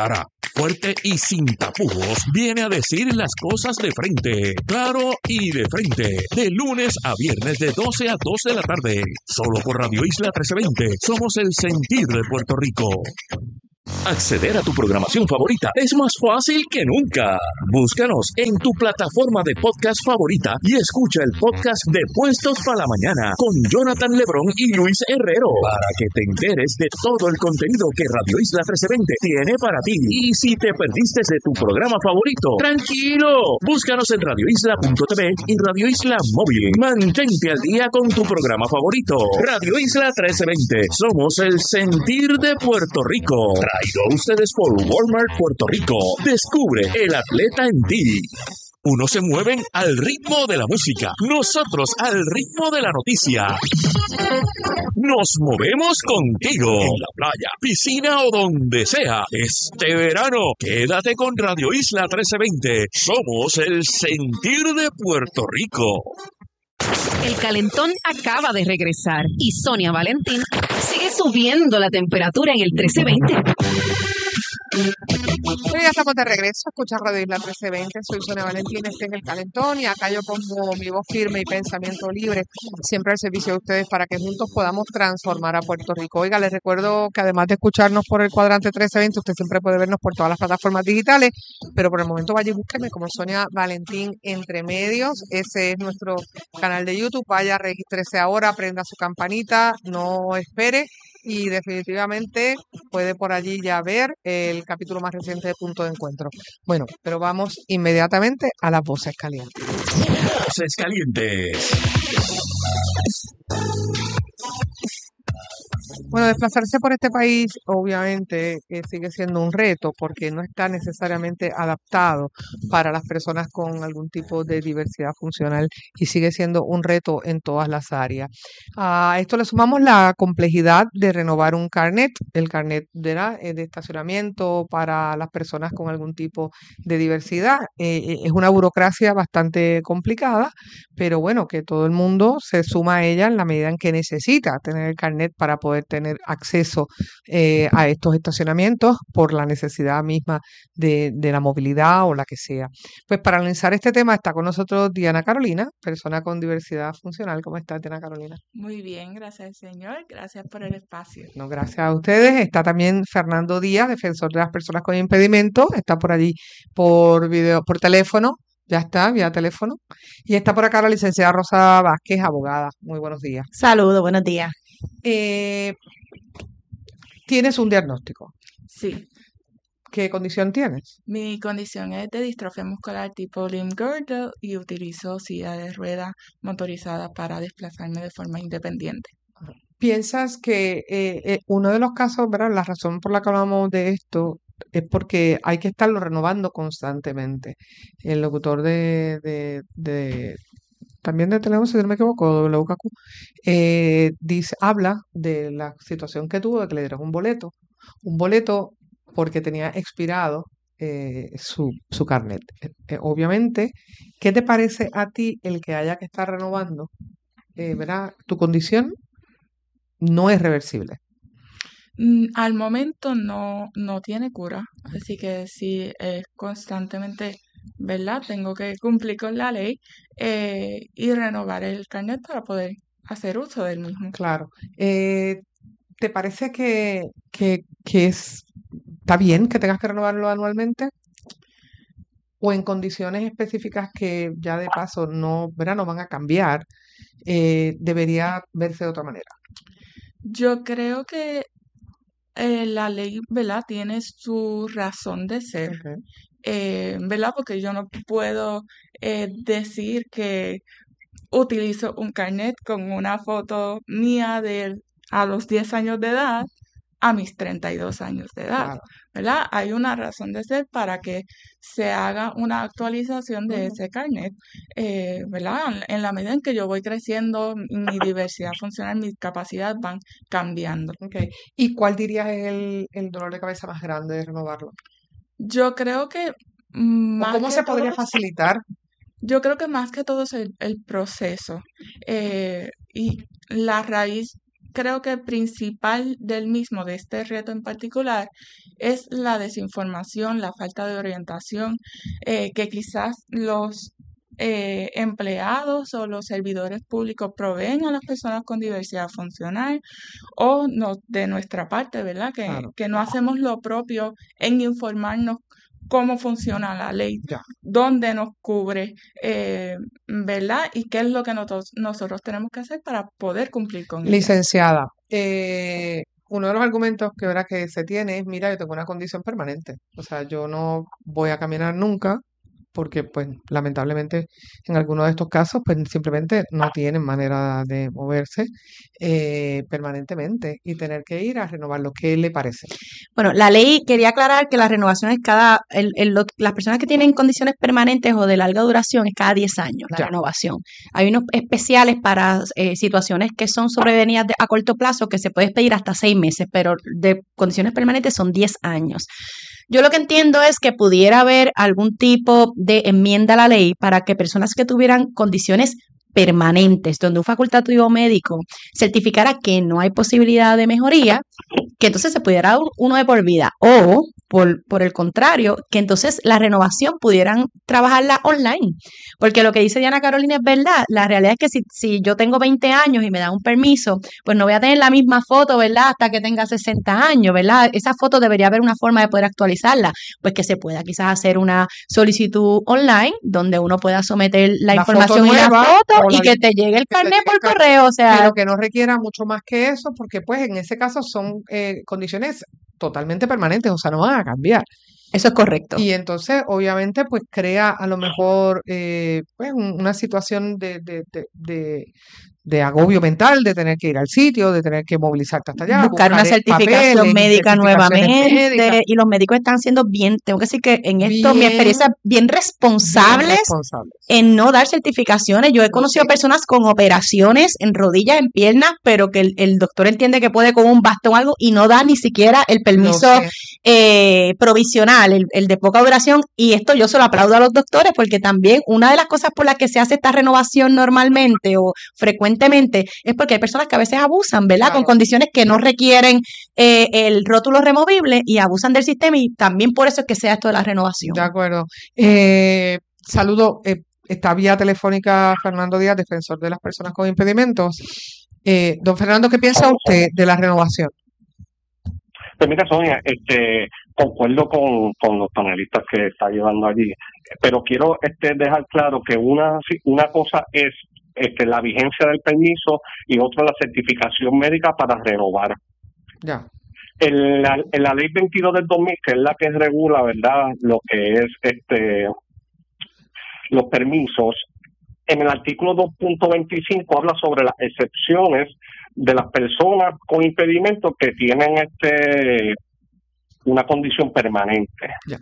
fuerte y sin tapujos, viene a decir las cosas de frente, claro y de frente, de lunes a viernes de doce a dos de la tarde, solo por Radio Isla trece veinte. Somos el sentir de Puerto Rico. Acceder a tu programación favorita es más fácil que nunca. Búscanos en tu plataforma de podcast favorita y escucha el podcast de Puestos para la Mañana con Jonathan Lebrón y Luis Herrero para que te enteres de todo el contenido que Radio Isla trece veinte tiene para ti. Y si te perdiste de tu programa favorito, tranquilo, búscanos en radio isla punto t v y Radio Isla Móvil. Mantente al día con tu programa favorito. Radio Isla trece veinte. Somos el sentir de Puerto Rico. Traído a ustedes por Walmart Puerto Rico. Descubre el atleta en ti. Unos se mueven al ritmo de la música, nosotros al ritmo de la noticia. Nos movemos contigo. En la playa, piscina o donde sea. Este verano, quédate con Radio Isla trece veinte. Somos el sentir de Puerto Rico. El calentón acaba de regresar y Sonia Valentín sigue subiendo la temperatura en el trece veinte. Bueno, ya estamos de regreso a escuchar Radio Isla trece veinte. Soy Sonia Valentín, estoy en el calentón y acá yo pongo mi voz firme y pensamiento libre siempre al servicio de ustedes para que juntos podamos transformar a Puerto Rico. Oiga, les recuerdo que además de escucharnos por el cuadrante trece veinte, usted siempre puede vernos por todas las plataformas digitales, pero por el momento vaya y búsqueme como Sonia Valentín Entre Medios. Ese es nuestro canal de YouTube. Vaya, regístrese ahora, prenda su campanita, no espere. Y definitivamente puede por allí ya ver el capítulo más reciente de Punto de Encuentro. Bueno, pero vamos inmediatamente a las voces calientes. Voces calientes. Bueno, desplazarse por este país obviamente eh, sigue siendo un reto porque no está necesariamente adaptado para las personas con algún tipo de diversidad funcional y sigue siendo un reto en todas las áreas. A esto le sumamos la complejidad de renovar un carnet, el carnet de, la- eh, de estacionamiento para las personas con algún tipo de diversidad. Eh, eh, es una burocracia bastante complicada, pero bueno, que todo el mundo se suma a ella en la medida en que necesita tener el carnet para poder tener acceso eh, a estos estacionamientos por la necesidad misma de, de la movilidad o la que sea. Pues para analizar este tema está con nosotros Diana Carolina, persona con diversidad funcional. ¿Cómo estás, Diana Carolina? Muy bien, gracias, señor. Gracias por el espacio. No, gracias a ustedes. Está también Fernando Díaz, defensor de las personas con impedimento. Está por allí por video, por teléfono. Ya está, vía teléfono. Y está por acá la licenciada Rosa Vázquez, abogada. Muy buenos días. Saludos, buenos días. Eh, ¿Tienes un diagnóstico? Sí, ¿Qué condición tienes? mi condición es de distrofia muscular tipo limb-girdle y utilizo silla de ruedas motorizada para desplazarme de forma independiente. ¿Piensas que eh, eh, uno de los casos, ¿verdad? La razón por la que hablamos de esto es porque hay que estarlo renovando constantemente. El locutor de, de, de también de Telemundo, si no me equivoco, W K Q, eh, dice, habla de la situación que tuvo de que le dieron un boleto, un boleto porque tenía expirado eh, su, su carnet. Eh, eh, obviamente, ¿qué te parece a ti el que haya que estar renovando? Eh, ¿verdad? Tu condición no es reversible. Mm, Al momento no, no tiene cura, así que sí, es constantemente, ¿verdad? Tengo que cumplir con la ley eh, y renovar el carnet para poder hacer uso del mismo. Claro. Eh, ¿te parece que, que, que es, está bien que tengas que renovarlo anualmente? ¿O en condiciones específicas que ya de paso no, ¿verdad? No van a cambiar, eh, debería verse de otra manera? Yo creo que eh, la ley, ¿verdad? Tiene su razón de ser, Ok. eh, ¿verdad? Porque yo no puedo eh, decir que utilizo un carnet con una foto mía de a los diez años de edad a mis treinta y dos años de edad, Claro. ¿verdad? Hay una razón de ser para que se haga una actualización de Ujú. ese carnet, eh, ¿verdad? En en la medida en que yo voy creciendo, mi diversidad funcional, mis capacidades van cambiando. Ok. ¿Y cuál dirías es el, el dolor de cabeza más grande de renovarlo? Yo creo que ¿O más cómo que se podría todo, facilitar? yo creo que más que todo es el, el proceso eh, y la raíz creo que el principal del mismo, de este reto en particular, es la desinformación, la falta de orientación, eh, que quizás los eh, empleados o los servidores públicos proveen a las personas con diversidad funcional, o no, de nuestra parte, ¿verdad? Que, Claro. que no hacemos lo propio en informarnos cómo funciona la ley, Ya. dónde nos cubre, eh, ¿verdad? Y qué es lo que nosotros, nosotros tenemos que hacer para poder cumplir con ella. Licenciada, eh, uno de los argumentos que ahora que se tiene es, mira, yo tengo una condición permanente, o sea, yo no voy a caminar nunca porque, pues, lamentablemente, en algunos de estos casos, pues, simplemente no tienen manera de moverse eh, permanentemente y tener que ir a renovarlo. ¿Qué le parece? Bueno, la ley quería aclarar que la renovación es cada, el, el- lo- las personas que tienen condiciones permanentes o de larga duración es cada diez años la Ya. renovación. Hay unos especiales para eh, situaciones que son sobrevenidas de- a corto plazo que se puede pedir hasta seis meses, pero de condiciones permanentes son diez años. Yo lo que entiendo es que pudiera haber algún tipo de enmienda a la ley para que personas que tuvieran condiciones permanentes, donde un facultativo médico certificara que no hay posibilidad de mejoría, que entonces se pudiera dar un- uno de por vida, o por, por el contrario, que entonces la renovación pudieran trabajarla online, porque lo que dice Diana Carolina es verdad. La realidad es que si, si yo tengo veinte años y me dan un permiso, pues no voy a tener la misma foto, ¿verdad? Hasta que tenga sesenta años, ¿verdad? Esa foto debería haber una forma de poder actualizarla, pues que se pueda quizás hacer una solicitud online donde uno pueda someter la, La foto información y la nueva foto o y la que te llegue el que te carnet por llegue, correo, o sea, pero que no requiera mucho más que eso, porque pues en ese caso son eh, condiciones totalmente permanentes, o sea, no van a cambiar. eso es correcto. Y entonces, obviamente, pues crea a lo mejor eh, pues, un- una situación de, de, de, de- de agobio mental, de tener que ir al sitio, de tener que movilizarte hasta allá, Buscar una buscar eh, certificación papeles y médica certificaciones médicas. nuevamente, y los médicos están siendo bien, tengo que decir que en esto mi Bien, experiencia, bien bien responsables responsables. en no dar certificaciones. Yo he Lo conocido sé. personas con operaciones en rodillas, en piernas, pero que el, el doctor entiende que puede con un bastón o algo y no da ni siquiera el Lo permiso sé. eh, provisional, el, el de poca duración. Y esto yo se lo aplaudo a los doctores, porque también una de las cosas por las que se hace esta renovación normalmente o frecuentemente es porque hay personas que a veces abusan, ¿verdad? Con Claro. condiciones que no requieren eh, el rótulo removible y abusan del sistema, y también por eso es que sea esto de la renovación. De acuerdo. Eh, saludo. Eh, está vía telefónica Fernando Díaz, defensor de las personas con impedimentos. Eh, don Fernando, ¿qué piensa usted de la renovación? Pues mira, Sonia, este, concuerdo con, con los panelistas que está llevando allí, pero quiero este, dejar claro que una, una cosa es este, la vigencia del permiso y otra la certificación médica para renovar. Ya. En la, en la ley veintidós del dos mil, que es la que regula, ¿verdad?, lo que es este los permisos, en el artículo dos punto veinticinco habla sobre las excepciones de las personas con impedimentos que tienen este una condición permanente. Ya.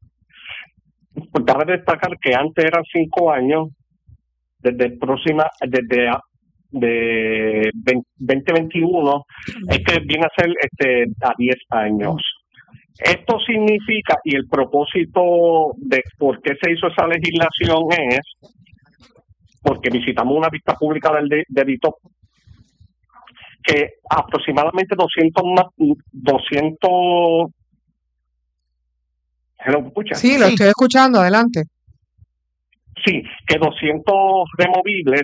Pues cabe destacar que antes eran cinco años, desde próxima, desde a- de veinte veintiuno, es que viene a ser este a diez años. Esto significa, y el propósito de por qué se hizo esa legislación es porque visitamos una vista pública del de, de DITOP, que aproximadamente doscientos más, doscientos... ¿Hello, me escucha? Sí, lo estoy escuchando, adelante. Sí, que doscientos removibles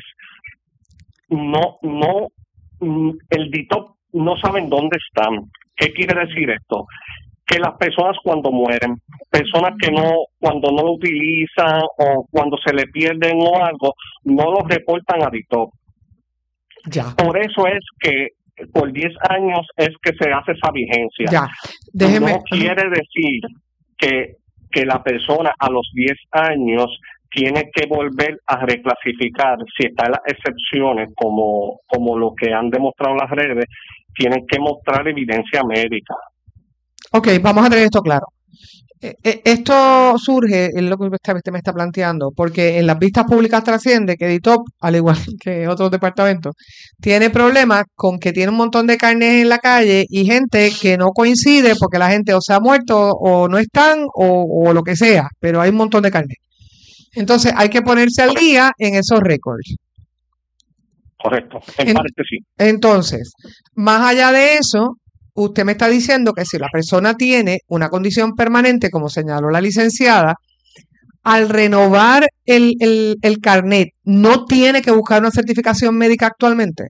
no, no, mm, el DITOP no saben dónde están. ¿Qué quiere decir esto? Que las personas cuando mueren, personas que no, cuando no lo utilizan o cuando se le pierden o algo, no lo reportan a DITOP. Ya. Por eso es que por diez años es que se hace esa vigencia. Ya. Déjeme. No quiere decir que, que la persona a los diez años tiene que volver a reclasificar. Si está en las excepciones, como, como lo que han demostrado las redes, tienen que mostrar evidencia médica. Ok, vamos a tener esto claro. Eh, eh, Esto surge, es lo que usted usted me está planteando, porque en las vistas públicas trasciende que DITOP, al igual que otros departamentos, tiene problemas con que tiene un montón de carnes en la calle y gente que no coincide porque la gente o se ha muerto o no están o, o lo que sea, pero hay un montón de carnes. Entonces hay que ponerse al día en esos récords. Correcto, en, En- parte sí. Entonces, más allá de eso, usted me está diciendo que si la persona tiene una condición permanente, como señaló la licenciada, al renovar el, el, el carnet, ¿no tiene que buscar una certificación médica actualmente?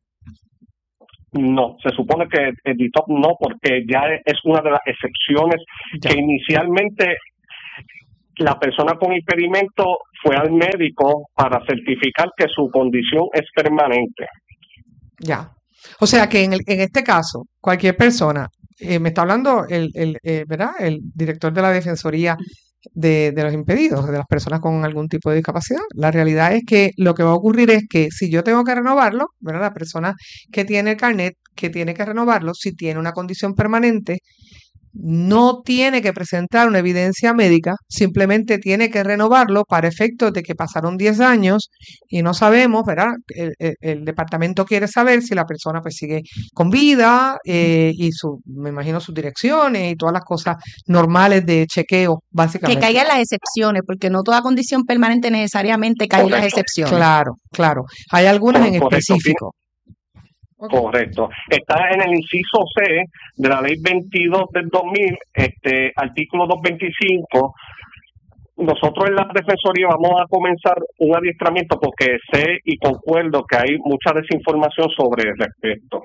No, se supone que el D T O P no, porque ya es una de las excepciones que inicialmente la persona con impedimento fue al médico para certificar que su condición es permanente. Ya. O sea que en, el, en este caso, cualquier persona, eh, me está hablando el, el, eh, ¿verdad? El director de la Defensoría de, de los impedidos, de las personas con algún tipo de discapacidad. La realidad es que lo que va a ocurrir es que si yo tengo que renovarlo, ¿verdad? La persona que tiene el carnet, que tiene que renovarlo, si tiene una condición permanente, no tiene que presentar una evidencia médica, simplemente tiene que renovarlo para efectos de que pasaron diez años y no sabemos, ¿verdad? El, el- el departamento quiere saber si la persona pues sigue con vida eh, y su, me imagino sus direcciones y todas las cosas normales de chequeo, Que básicamente. caigan las excepciones, porque no toda condición permanente necesariamente cae en las Correcto. excepciones. Claro, claro. Hay algunas en Correcto. específico. Correcto. Está en el inciso C de la ley veintidós del dos mil, este artículo doscientos veinticinco. Nosotros en la Defensoría vamos a comenzar un adiestramiento porque sé y concuerdo que hay mucha desinformación sobre el respecto.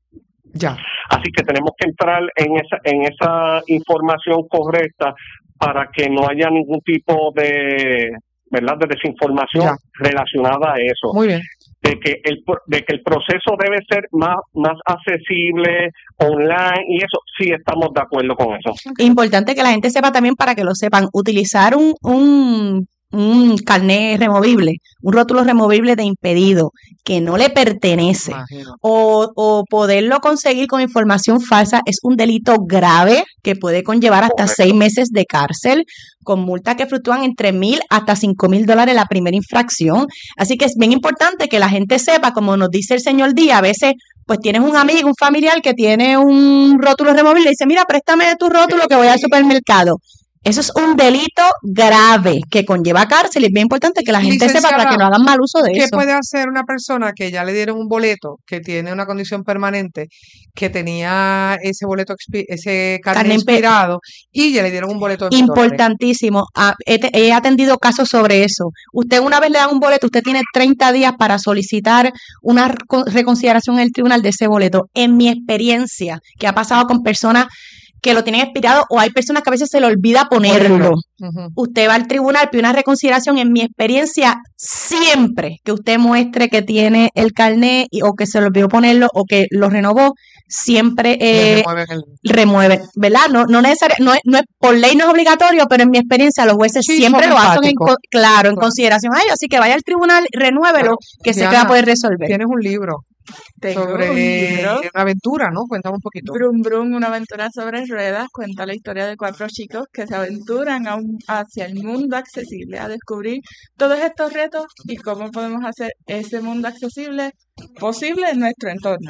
Ya. Así que tenemos que entrar en esa en esa información correcta para que no haya ningún tipo de, ¿verdad?, de desinformación Ya. relacionada a eso. Muy bien. De que el pro- de que el proceso debe ser más más accesible online y eso sí estamos de acuerdo con eso. Importante que la gente sepa también, para que lo sepan, utilizar un, un, un carnet removible, un rótulo removible de impedido que no le pertenece, Imagino. o, o poderlo conseguir con información falsa es un delito grave que puede conllevar hasta Correcto. seis meses de cárcel, con multas que fluctúan entre mil hasta cinco mil dólares la primera infracción. Así que es bien importante que la gente sepa, como nos dice el señor Díaz, a veces pues tienes un amigo, un familiar que tiene un rótulo removible y dice, mira, préstame tu rótulo que voy al supermercado. Eso es un delito grave que conlleva cárcel y es bien importante que la gente sepa para que no hagan mal uso de ¿qué eso. puede hacer una persona que ya le dieron un boleto, que tiene una condición permanente, que tenía ese boleto, expi- ese carnet Carnet impe- expirado y ya le dieron un boleto de mil dólares? Importantísimo. Ah, He, te- he atendido casos sobre eso. Usted una vez le da un boleto, usted tiene treinta días para solicitar una reco- reconsideración en el tribunal de ese boleto. En mi experiencia, que ha pasado con personas que lo tienen expirado, o hay personas que a veces se le olvida ponerlo. Ujú. Usted va al tribunal, pide una reconsideración. En mi experiencia, siempre que usted muestre que tiene el carnet y- o que se le olvidó ponerlo o que lo renovó, siempre Le eh, remueven el- remueven, ¿verdad? No, no necesariamente, no es, no es, por ley no es obligatorio, pero en mi experiencia los jueces Sí, siempre son lo hacen en, empáticos. co- claro, en Claro. consideración a ello. Así que vaya al tribunal, renuévelo, que sé que va a Diana, poder resolver. tienes un libro Tengo sobre un libro, una aventura, ¿no? Cuéntame un poquito. Brum Brum, una aventura sobre ruedas, cuenta la historia de cuatro chicos que se aventuran a un- hacia el mundo accesible, a descubrir todos estos retos y cómo podemos hacer ese mundo accesible posible en nuestro entorno.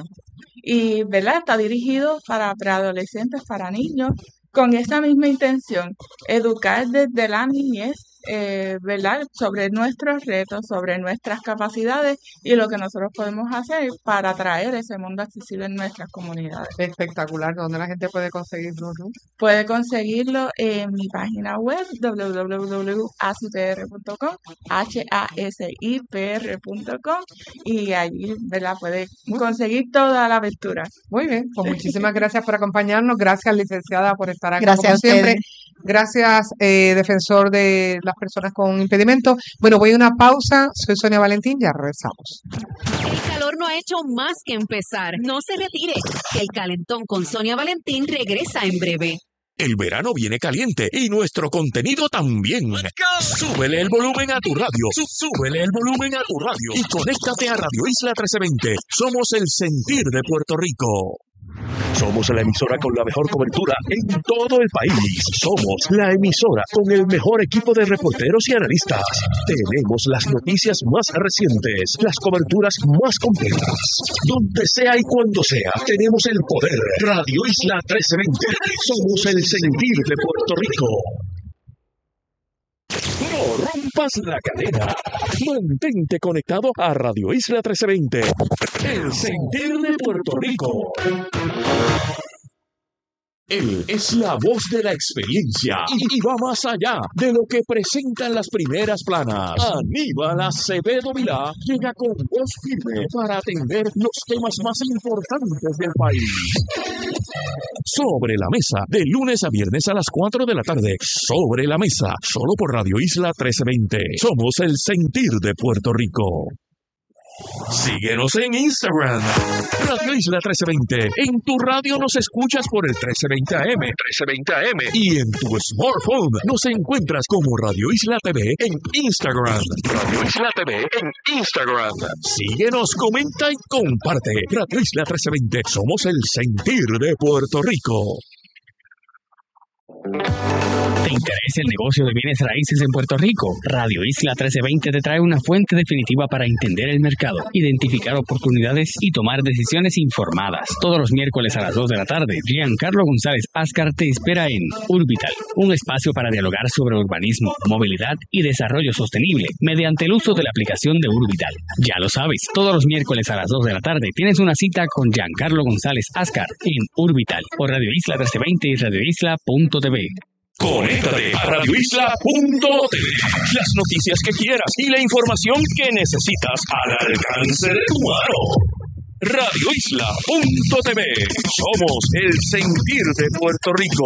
Y, ¿verdad? Está dirigido para preadolescentes, para niños, con esa misma intención, educar desde la niñez, eh, ¿verdad?, sobre nuestros retos, sobre nuestras capacidades y lo que nosotros podemos hacer para traer ese mundo accesible en nuestras comunidades. Espectacular. ¿Dónde la gente puede conseguir Blue Room? Puede conseguirlo en mi página web w w w punto a s i p r punto com, h a s i p r punto com, y allí, ¿verdad?, puede conseguir toda la aventura. Muy bien, pues muchísimas gracias por acompañarnos. Gracias, licenciada, por estar aquí Gracias como a siempre. ustedes. Gracias, eh, defensor de las personas con impedimento. Bueno, voy a una pausa. Soy Sonia Valentín, ya regresamos. El calor no ha hecho más que empezar. No se retire, que el calentón con Sonia Valentín regresa en breve. El verano viene caliente y nuestro contenido también. Súbele el volumen a tu radio. Sú- Súbele el volumen a tu radio. Y conéctate a Radio Isla trece veinte. Somos el sentir de Puerto Rico. Somos la emisora con la mejor cobertura en todo el país. Somos la emisora con el mejor equipo de reporteros y analistas. Tenemos las noticias más recientes, las coberturas más completas. Donde sea y cuando sea, tenemos el poder. Radio Isla trece veinte. Somos el sentir de Puerto Rico. Pro rompas la cadena. Mantente conectado a Radio Isla trece veinte, el sentir de Puerto Rico. Él es la voz de la experiencia y, y va más allá de lo que presentan las primeras planas. Aníbal Acevedo Vilá llega con voz firme para atender los temas más importantes del país. Sobre la mesa, de lunes a viernes a las cuatro de la tarde. Sobre la mesa, solo por Radio Isla trece veinte. Somos el sentir de Puerto Rico. Síguenos en Instagram, Radio Isla trece veinte. En tu radio nos escuchas por el trece veinte A M, trece veinte A M. Y en tu smartphone nos encuentras como Radio Isla T V en Instagram. Radio Isla T V en Instagram. Síguenos, comenta y comparte. Radio Isla trece veinte. Somos el sentir de Puerto Rico. ¿Te interesa el negocio de bienes raíces en Puerto Rico? Radio Isla trece veinte te trae una fuente definitiva para entender el mercado, identificar oportunidades y tomar decisiones informadas. Todos los miércoles a las dos de la tarde, Giancarlo González Ascar te espera en Urbital, un espacio para dialogar sobre urbanismo, movilidad y desarrollo sostenible mediante el uso de la aplicación de Urbital. Ya lo sabes, todos los miércoles a las dos de la tarde tienes una cita con Giancarlo González Ascar en Urbital por Radio Isla trece veinte y Radio Isla punto t v. Conéctate a radio isla punto t v. Las noticias que quieras y la información que necesitas al alcance de tu mano. radio isla punto t v. Somos el sentir de Puerto Rico.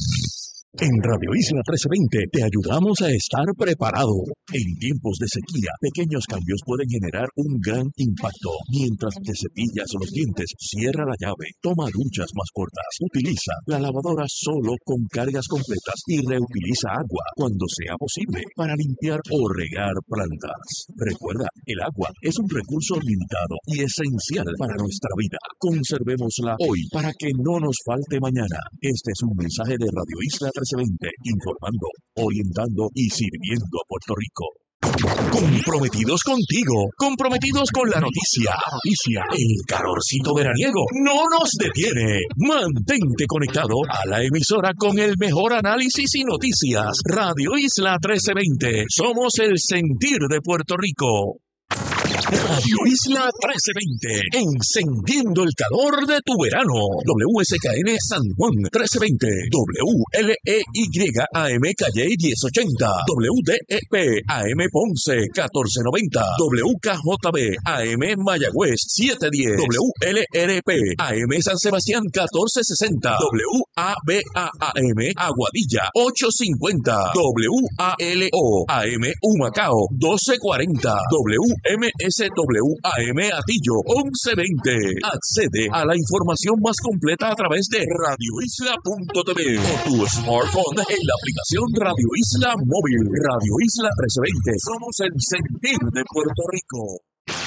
En Radio Isla trece veinte te ayudamos a estar preparado. En tiempos de sequía, pequeños cambios pueden generar un gran impacto. Mientras te cepillas los dientes, cierra la llave, toma duchas más cortas, utiliza la lavadora solo con cargas completas y reutiliza agua cuando sea posible para limpiar o regar plantas. Recuerda, el agua es un recurso limitado y esencial para nuestra vida. Conservémosla hoy para que no nos falte mañana. Este es un mensaje de Radio Isla trece veinte, informando, orientando y sirviendo a Puerto Rico. Comprometidos contigo, comprometidos con la noticia. Noticia, el calorcito veraniego no nos detiene. Mantente conectado a la emisora con el mejor análisis y noticias. Radio Isla trece veinte, somos el sentir de Puerto Rico. Radio Isla trece veinte, encendiendo el calor de tu verano. W S K N San Juan trece veinte, W L E Y A M Calle diez ochenta, W D E P A M Ponce catorce noventa, W K J B A M Mayagüez setecientos diez, W L R P A M San Sebastián catorce sesenta, W A B A A M Aguadilla ochocientos cincuenta, W A L O A M Humacao doce cuarenta, W M S W A M Atillo once veinte. Accede a la información más completa a través de radio isla punto t v o tu smartphone en la aplicación Radio Isla Móvil. Radio Isla trece veinte. Somos el sentir de Puerto Rico.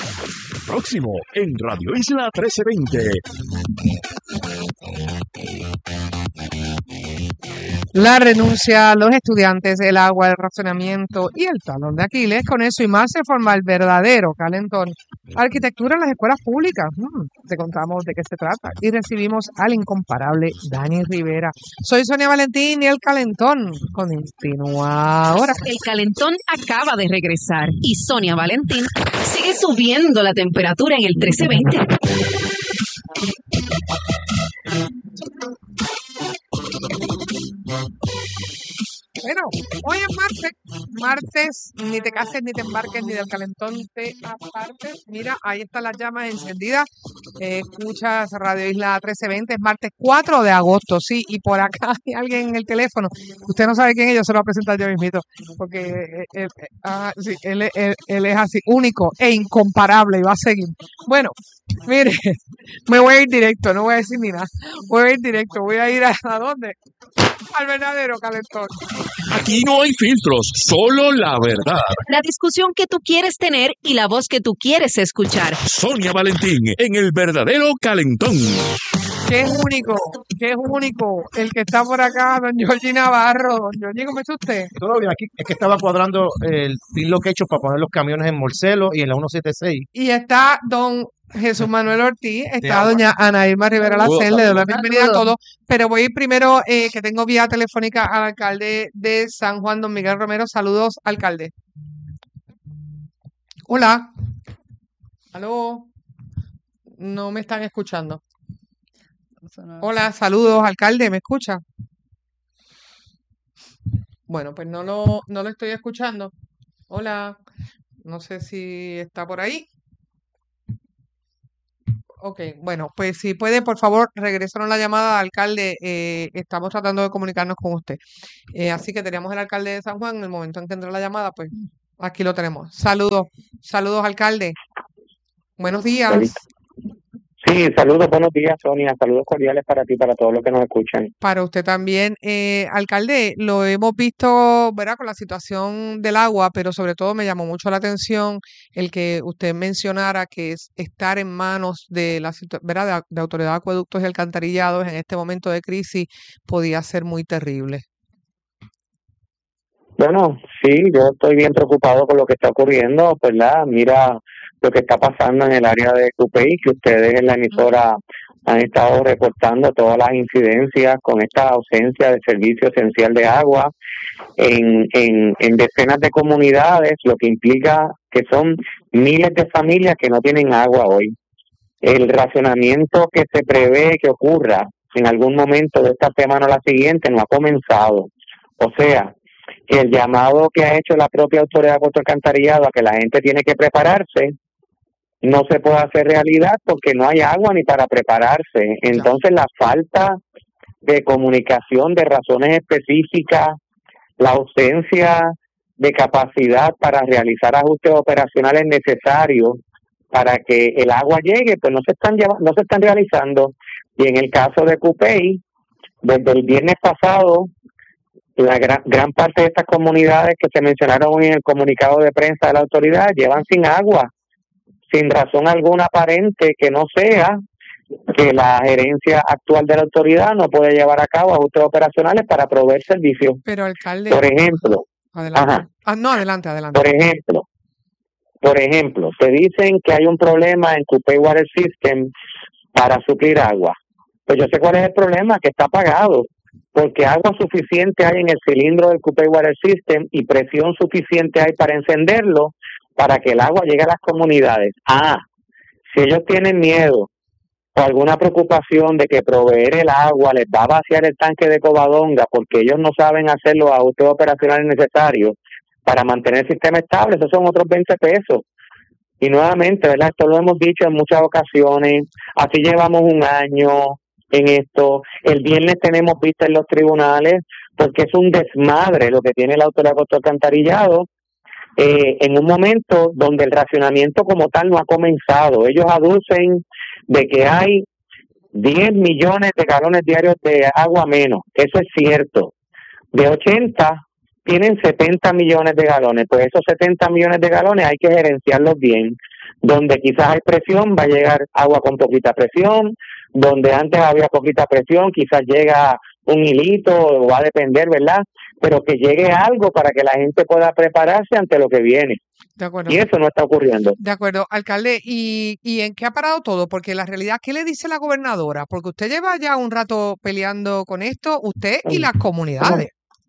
Próximo en Radio Isla trece veinte. La renuncia a los estudiantes, el agua, el racionamiento y el talón de Aquiles. Con eso y más se forma el verdadero calentón. Arquitectura en las escuelas públicas. Hmm, te contamos de qué se trata. Y recibimos al incomparable Dani Rivera. Soy Sonia Valentín y el calentón continúa ahora. El calentón acaba de regresar y Sonia Valentín sigue subiendo la temperatura en el trece veinte. Bueno, hoy es martes, martes, ni te cases, ni te embarques, ni del calentón te apartes. Mira, ahí están las llamas encendidas. Eh, escuchas Radio Isla trece veinte, es martes cuatro de agosto, sí, y por acá hay alguien en el teléfono. Usted no sabe quién es, yo se lo voy a presentar yo mismito, porque él, él, ah, sí, él, él, él es así, único e incomparable y va a seguir. Bueno, mire, me voy a ir directo, no voy a decir ni nada. Voy a ir directo, voy a ir a, ¿a dónde? Al verdadero calentón. Aquí no hay filtros, solo la verdad. La discusión que tú quieres tener y la voz que tú quieres escuchar. Sonia Valentín en el verdadero calentón. Qué único, qué único el que está por acá, don Georgie Navarro. Don Georgie, ¿cómo está usted? Todo bien, aquí es que estaba cuadrando el pin location para poner los camiones en Morcelo y en la ciento setenta y seis. Y está don Jesús Manuel Ortiz, está doña Ana Irma Rivera Lacén, le doy la bienvenida a todos, pero voy a ir primero, eh, que tengo vía telefónica al alcalde de San Juan, don Miguel Romero. Saludos, alcalde. Hola. ¿Aló? No me están escuchando. Hola, saludos, alcalde, ¿me escucha? Bueno, pues no lo, no lo estoy escuchando. Hola, no sé si está por ahí. Ok, bueno, pues si puede, por favor, regresaron la llamada, alcalde. Eh, estamos tratando de comunicarnos con usted. Eh, así que teníamos el alcalde de San Juan. En el momento en que entró la llamada, pues aquí lo tenemos. Saludos, saludos, alcalde. Buenos días. Sí, saludos, buenos días, Sonia. Saludos cordiales para ti, para todos los que nos escuchan. Para usted también, eh, alcalde, lo hemos visto, ¿verdad? Con la situación del agua, pero sobre todo me llamó mucho la atención el que usted mencionara que es estar en manos de la situ- ¿verdad? De, de Autoridad de Acueductos y Alcantarillados en este momento de crisis podía ser muy terrible. Bueno, sí, yo estoy bien preocupado con lo que está ocurriendo, ¿verdad? Mira lo que está pasando en el área de Cupey, que ustedes en la emisora han estado reportando todas las incidencias con esta ausencia de servicio esencial de agua en, en, en decenas de comunidades, lo que implica que son miles de familias que no tienen agua hoy. El racionamiento que se prevé que ocurra en algún momento de esta semana o la siguiente no ha comenzado. O sea, el llamado que ha hecho la propia Autoridad de Acueductos y Alcantarillado a que la gente tiene que prepararse no se puede hacer realidad porque no hay agua ni para prepararse. Entonces la falta de comunicación de razones específicas, la ausencia de capacidad para realizar ajustes operacionales necesarios para que el agua llegue, pues no se están lleva- no se están realizando. Y en el caso de Cupey, desde el viernes pasado, la gran, gran parte de estas comunidades que se mencionaron hoy en el comunicado de prensa de la autoridad llevan sin agua, sin razón alguna aparente que no sea que la gerencia actual de la autoridad no puede llevar a cabo ajustes operacionales para proveer servicios. Pero, alcalde, Por ejemplo, adelante. ajá, Ah, no, adelante, adelante. por ejemplo, por ejemplo, te dicen que hay un problema en Cupey Water System para suplir agua. Pues yo sé cuál es el problema, que está apagado, porque agua suficiente hay en el cilindro del Cupey Water System y presión suficiente hay para encenderlo para que el agua llegue a las comunidades. Ah, si ellos tienen miedo o alguna preocupación de que proveer el agua les va a vaciar el tanque de Covadonga porque ellos no saben hacer los ajustes operacionales necesarios para mantener el sistema estable, esos son otros veinte pesos. Y nuevamente, ¿verdad? Esto lo hemos dicho en muchas ocasiones, así llevamos un año en esto. El viernes tenemos vista en los tribunales porque es un desmadre lo que tiene la Autoridad de Acueductos y Alcantarillado eh, en un momento donde el racionamiento como tal no ha comenzado. Ellos aducen de que hay diez millones de galones diarios de agua menos. Eso es cierto. De ochenta, tienen setenta millones de galones. Pues esos setenta millones de galones hay que gerenciarlos bien. Donde quizás hay presión, va a llegar agua con poquita presión. Donde antes había poquita presión, quizás llega un hilito, o va a depender, ¿verdad? Pero que llegue algo para que la gente pueda prepararse ante lo que viene. De acuerdo. Y eso no está ocurriendo. De acuerdo, alcalde, ¿y, y en qué ha parado todo? Porque la realidad, ¿qué le dice la gobernadora? Porque usted lleva ya un rato peleando con esto, usted y las comunidades.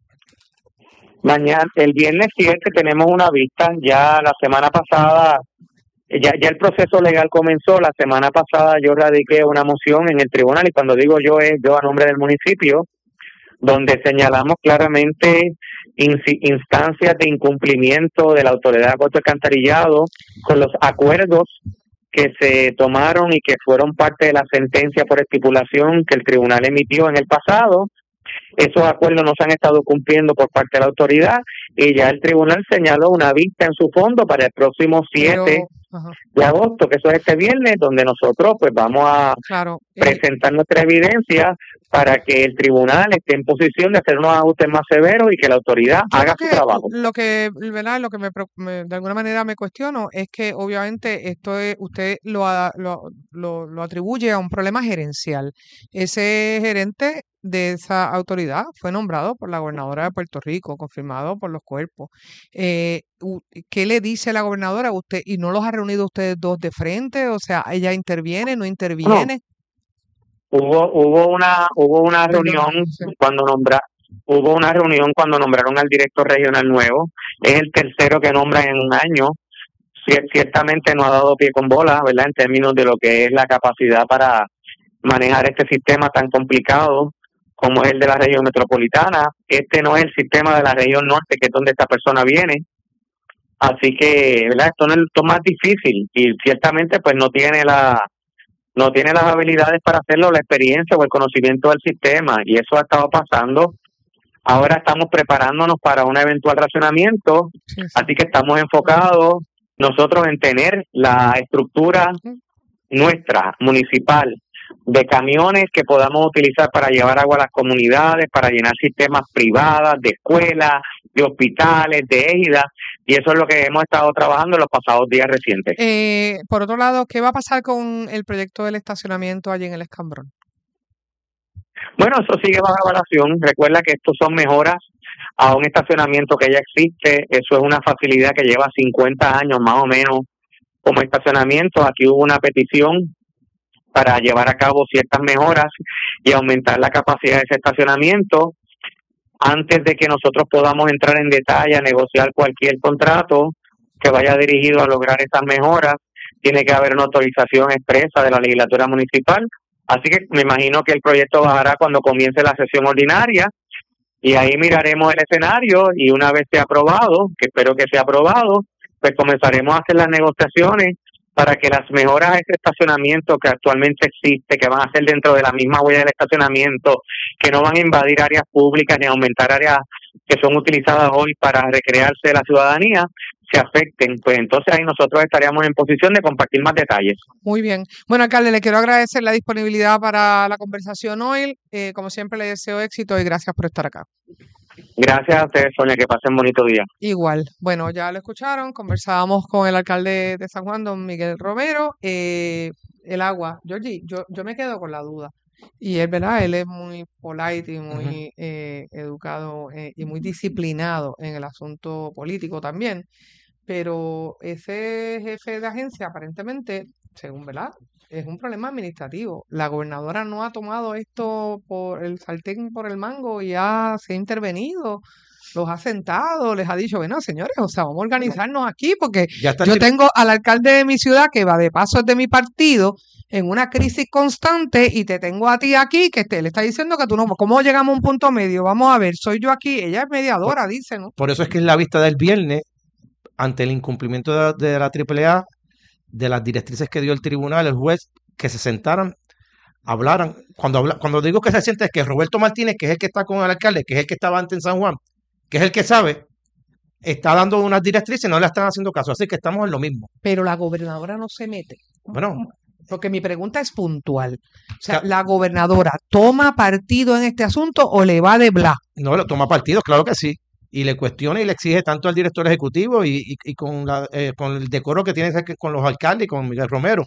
Mañana, el viernes siete, tenemos una vista. Ya la semana pasada, ya, ya el proceso legal comenzó. La semana pasada yo radiqué una moción en el tribunal, y cuando digo yo es yo a nombre del municipio, donde señalamos claramente inci- instancias de incumplimiento de la Autoridad de Acueductos y Alcantarillado con los acuerdos que se tomaron y que fueron parte de la sentencia por estipulación que el tribunal emitió en el pasado. Esos acuerdos no se han estado cumpliendo por parte de la autoridad y ya el tribunal señaló una vista en su fondo para el próximo siete de agosto, que eso es este viernes, donde nosotros pues vamos a Claro, eh, presentar nuestra evidencia para que el tribunal esté en posición de hacer unos ajustes más severos y que la autoridad Yo haga lo su que, trabajo. lo que, ¿verdad? Lo que me, preo- me- de alguna manera me cuestiono es que obviamente esto es, usted lo, a- lo, lo, lo atribuye a un problema gerencial. Ese gerente de esa autoridad fue nombrado por la gobernadora de Puerto Rico, confirmado por los cuerpos. Eh, u- ¿qué le dice la gobernadora a usted? ¿Y no los ha reunido ustedes dos de frente? O sea, ¿ella interviene, no No, interviene? hubo hubo una hubo una Perdona, reunión sí. cuando nombra hubo una reunión cuando nombraron al director regional nuevo. Es el tercero que nombran en un año. cier- ciertamente no ha dado pie con bola, ¿verdad? En términos de lo que es la capacidad para manejar este sistema tan complicado como es el de la región metropolitana. Este no es el sistema de la región norte, que es donde esta persona viene. Así que, ¿verdad? Esto no es esto es más difícil y ciertamente pues no tiene la no tiene las habilidades para hacerlo, la experiencia o el conocimiento del sistema, y eso ha estado pasando. Ahora estamos preparándonos para un eventual racionamiento, Sí, sí. así que estamos enfocados nosotros en tener la estructura nuestra, municipal, de camiones que podamos utilizar para llevar agua a las comunidades, para llenar sistemas privadas, de escuelas, de hospitales, de égidas, y eso es lo que hemos estado trabajando en los pasados días recientes. Eh, por otro lado, ¿qué va a pasar con el proyecto del estacionamiento allí en el Escambrón? Bueno, eso sigue bajo evaluación. Recuerda que estos son mejoras a un estacionamiento que ya existe. Eso es una facilidad que lleva cincuenta años más o menos como estacionamiento. Aquí hubo una petición para llevar a cabo ciertas mejoras y aumentar la capacidad de ese estacionamiento. Antes de que nosotros podamos entrar en detalle a negociar cualquier contrato que vaya dirigido a lograr esas mejoras, tiene que haber una autorización expresa de la legislatura municipal. Así que me imagino que el proyecto bajará cuando comience la sesión ordinaria y ahí miraremos el escenario y una vez sea aprobado, que espero que sea aprobado, pues comenzaremos a hacer las negociaciones para que las mejoras a ese estacionamiento que actualmente existe, que van a ser dentro de la misma huella del estacionamiento, que no van a invadir áreas públicas ni aumentar áreas que son utilizadas hoy para recrearse de la ciudadanía, se afecten, pues entonces ahí nosotros estaríamos en posición de compartir más detalles. Muy bien. Bueno, alcalde, le quiero agradecer la disponibilidad para la conversación hoy. Eh, como siempre, le deseo éxito y gracias por estar acá. Gracias a ustedes, Sonia, que pasen bonito día. Igual. Bueno, ya lo escucharon. Conversábamos con el alcalde de San Juan, don Miguel Romero. Eh, el agua. Georgie, yo, yo me quedo con la duda. Y él, ¿verdad? Él es muy polite y muy Ujú. eh, educado eh, y muy disciplinado en el asunto político también. Pero ese jefe de agencia, aparentemente, según, ¿verdad? Es un problema administrativo. La gobernadora no ha tomado esto por el sartén por el mango y ha, se ha intervenido, los ha sentado, les ha dicho, bueno, señores, o sea, vamos a organizarnos aquí porque Ya está yo el tri- tengo al alcalde de mi ciudad que va de paso es de mi partido en una crisis constante y te tengo a ti aquí que te, le está diciendo que tú no, ¿cómo llegamos a un punto medio? Vamos a ver, soy yo aquí, ella es mediadora, dice, ¿no? Por eso es que en la vista del viernes, ante el incumplimiento de, de la Triple A, de las directrices que dio el tribunal, el juez, que se sentaran, hablaran. Cuando habla, cuando digo que se siente es que Roberto Martínez, que es el que está con el alcalde, que es el que estaba antes en San Juan, que es el que sabe, está dando unas directrices y no le están haciendo caso. Así que estamos en lo mismo. Pero la gobernadora no se mete. Bueno, Porque mi pregunta es puntual. O sea, Ca- ¿la gobernadora toma partido en este asunto o le va de bla? no lo toma partido, claro que sí. Y le cuestiona y le exige tanto al director ejecutivo y, y- y con, la, eh, con el decoro que tiene que- con los alcaldes y con Miguel Romero.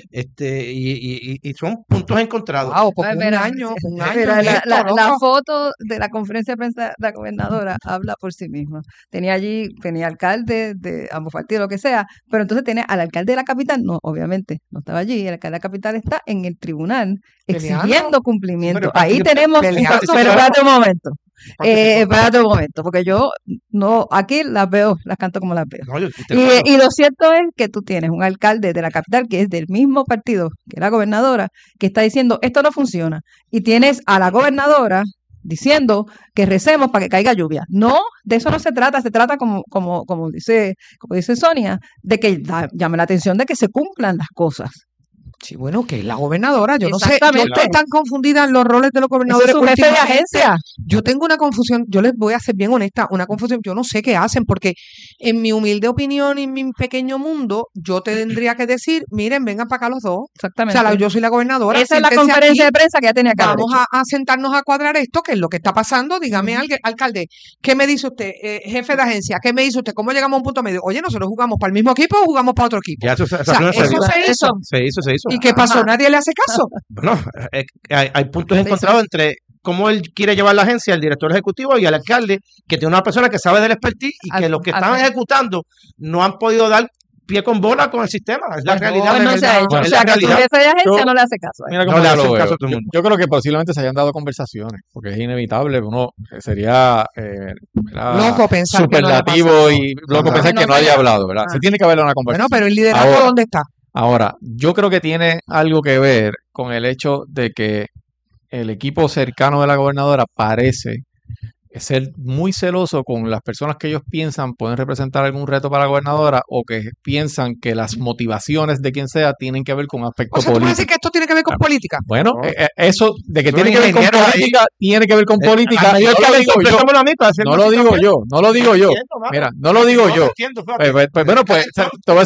Este, y, y- y- y son puntos encontrados. Wow, porque Ay, un mira, año, un mira, año en la, esto, la- la loco. foto de la conferencia de prensa de la gobernadora habla por sí misma. Tenía allí, tenía alcalde de ambos partidos, lo que sea, pero entonces tenía al alcalde de la capital, no, obviamente, no estaba allí, el alcalde de la capital está en el tribunal Peleando. exigiendo cumplimiento. Pero Ahí participa- tenemos, peleando. pero espérate un momento, eh, Participó. espérate un momento, porque yo no, aquí las veo, las canto como las veo. No, yo te- Y, y lo cierto es que tú tienes un alcalde de la capital que es del mismo partido que la gobernadora, que está diciendo esto no funciona. Y tienes a la gobernadora diciendo que recemos para que caiga lluvia. No, de eso no se trata, se trata como, como, como dice, como dice Sonia, de que da- llame la atención de que se cumplan las cosas. Sí, bueno, que es la gobernadora, yo no sé, yo Exactamente. estoy tan confundida en los roles de los Ese gobernadores es su jefe de últimamente. agencia. Yo tengo una confusión, yo les voy a ser bien honesta, una confusión, yo no sé qué hacen, porque en mi humilde opinión y en mi pequeño mundo, yo te tendría que decir, miren, vengan para acá los dos. O Exactamente. sea, la- yo soy la gobernadora, Esa es la siéntense conferencia aquí, de prensa que ya tenía que haber vamos hecho. a, a sentarnos a cuadrar esto, que es lo que está pasando. Dígame, Ujú. algue- alcalde, ¿qué me dice usted? Eh, jefe de agencia, ¿qué me dice usted? ¿Cómo llegamos a un punto medio? Oye, ¿nosotros jugamos para el mismo equipo o jugamos para otro equipo? Ya eso, se- O esa sea, reunión se eso dio. se hizo. Se hizo, se hizo. ¿Y qué pasó? Ajá. ¿Nadie le hace caso? Bueno, eh, hay, hay puntos Se hizo. encontrados entre cómo él quiere llevar la agencia, el director ejecutivo y al alcalde, que tiene una persona que sabe del expertise y que Así- los que están así. ejecutando no han podido dar pie con bola con el sistema. Es la Pues no, realidad. pues no se ha hecho. Es O la sea, que realidad. su jefe de agencia Yo- no le hace caso. Mira No cómo le yo hacen lo caso veo. a todo el Yo, mundo. yo creo que posiblemente se hayan dado conversaciones, porque es inevitable. Uno sería eh, ¿verdad? Loco pensar que no haya superlativo pasado. y loco Ajá. pensar Que que no no se haya haya- hablado, ¿verdad? Se Ah. tiene que haber una Bueno, conversación. pero el liderazgo, Ahora, ¿dónde está? ahora, yo creo que tiene algo que ver con el hecho de que el equipo cercano de la gobernadora parece ser muy celoso con las personas que ellos piensan pueden representar algún reto para la gobernadora o que piensan que las motivaciones de quien sea tienen que ver con O aspectos sea, tú puedes políticos. decir que esto tiene que ver con política. Bueno, No. eh, eh, eso de que Tú tiene eres que ver con ingeniero ahí. política, tiene que ver con Eh, política, a medio no lo calentón, digo yo, préstamelo a mí para hacerlo no lo así digo también. yo, no lo digo yo. Entiendo, mano. Mira, no lo digo No, yo. entiendo, fíjate. Pues, pues, pues, bueno, pues te te voy a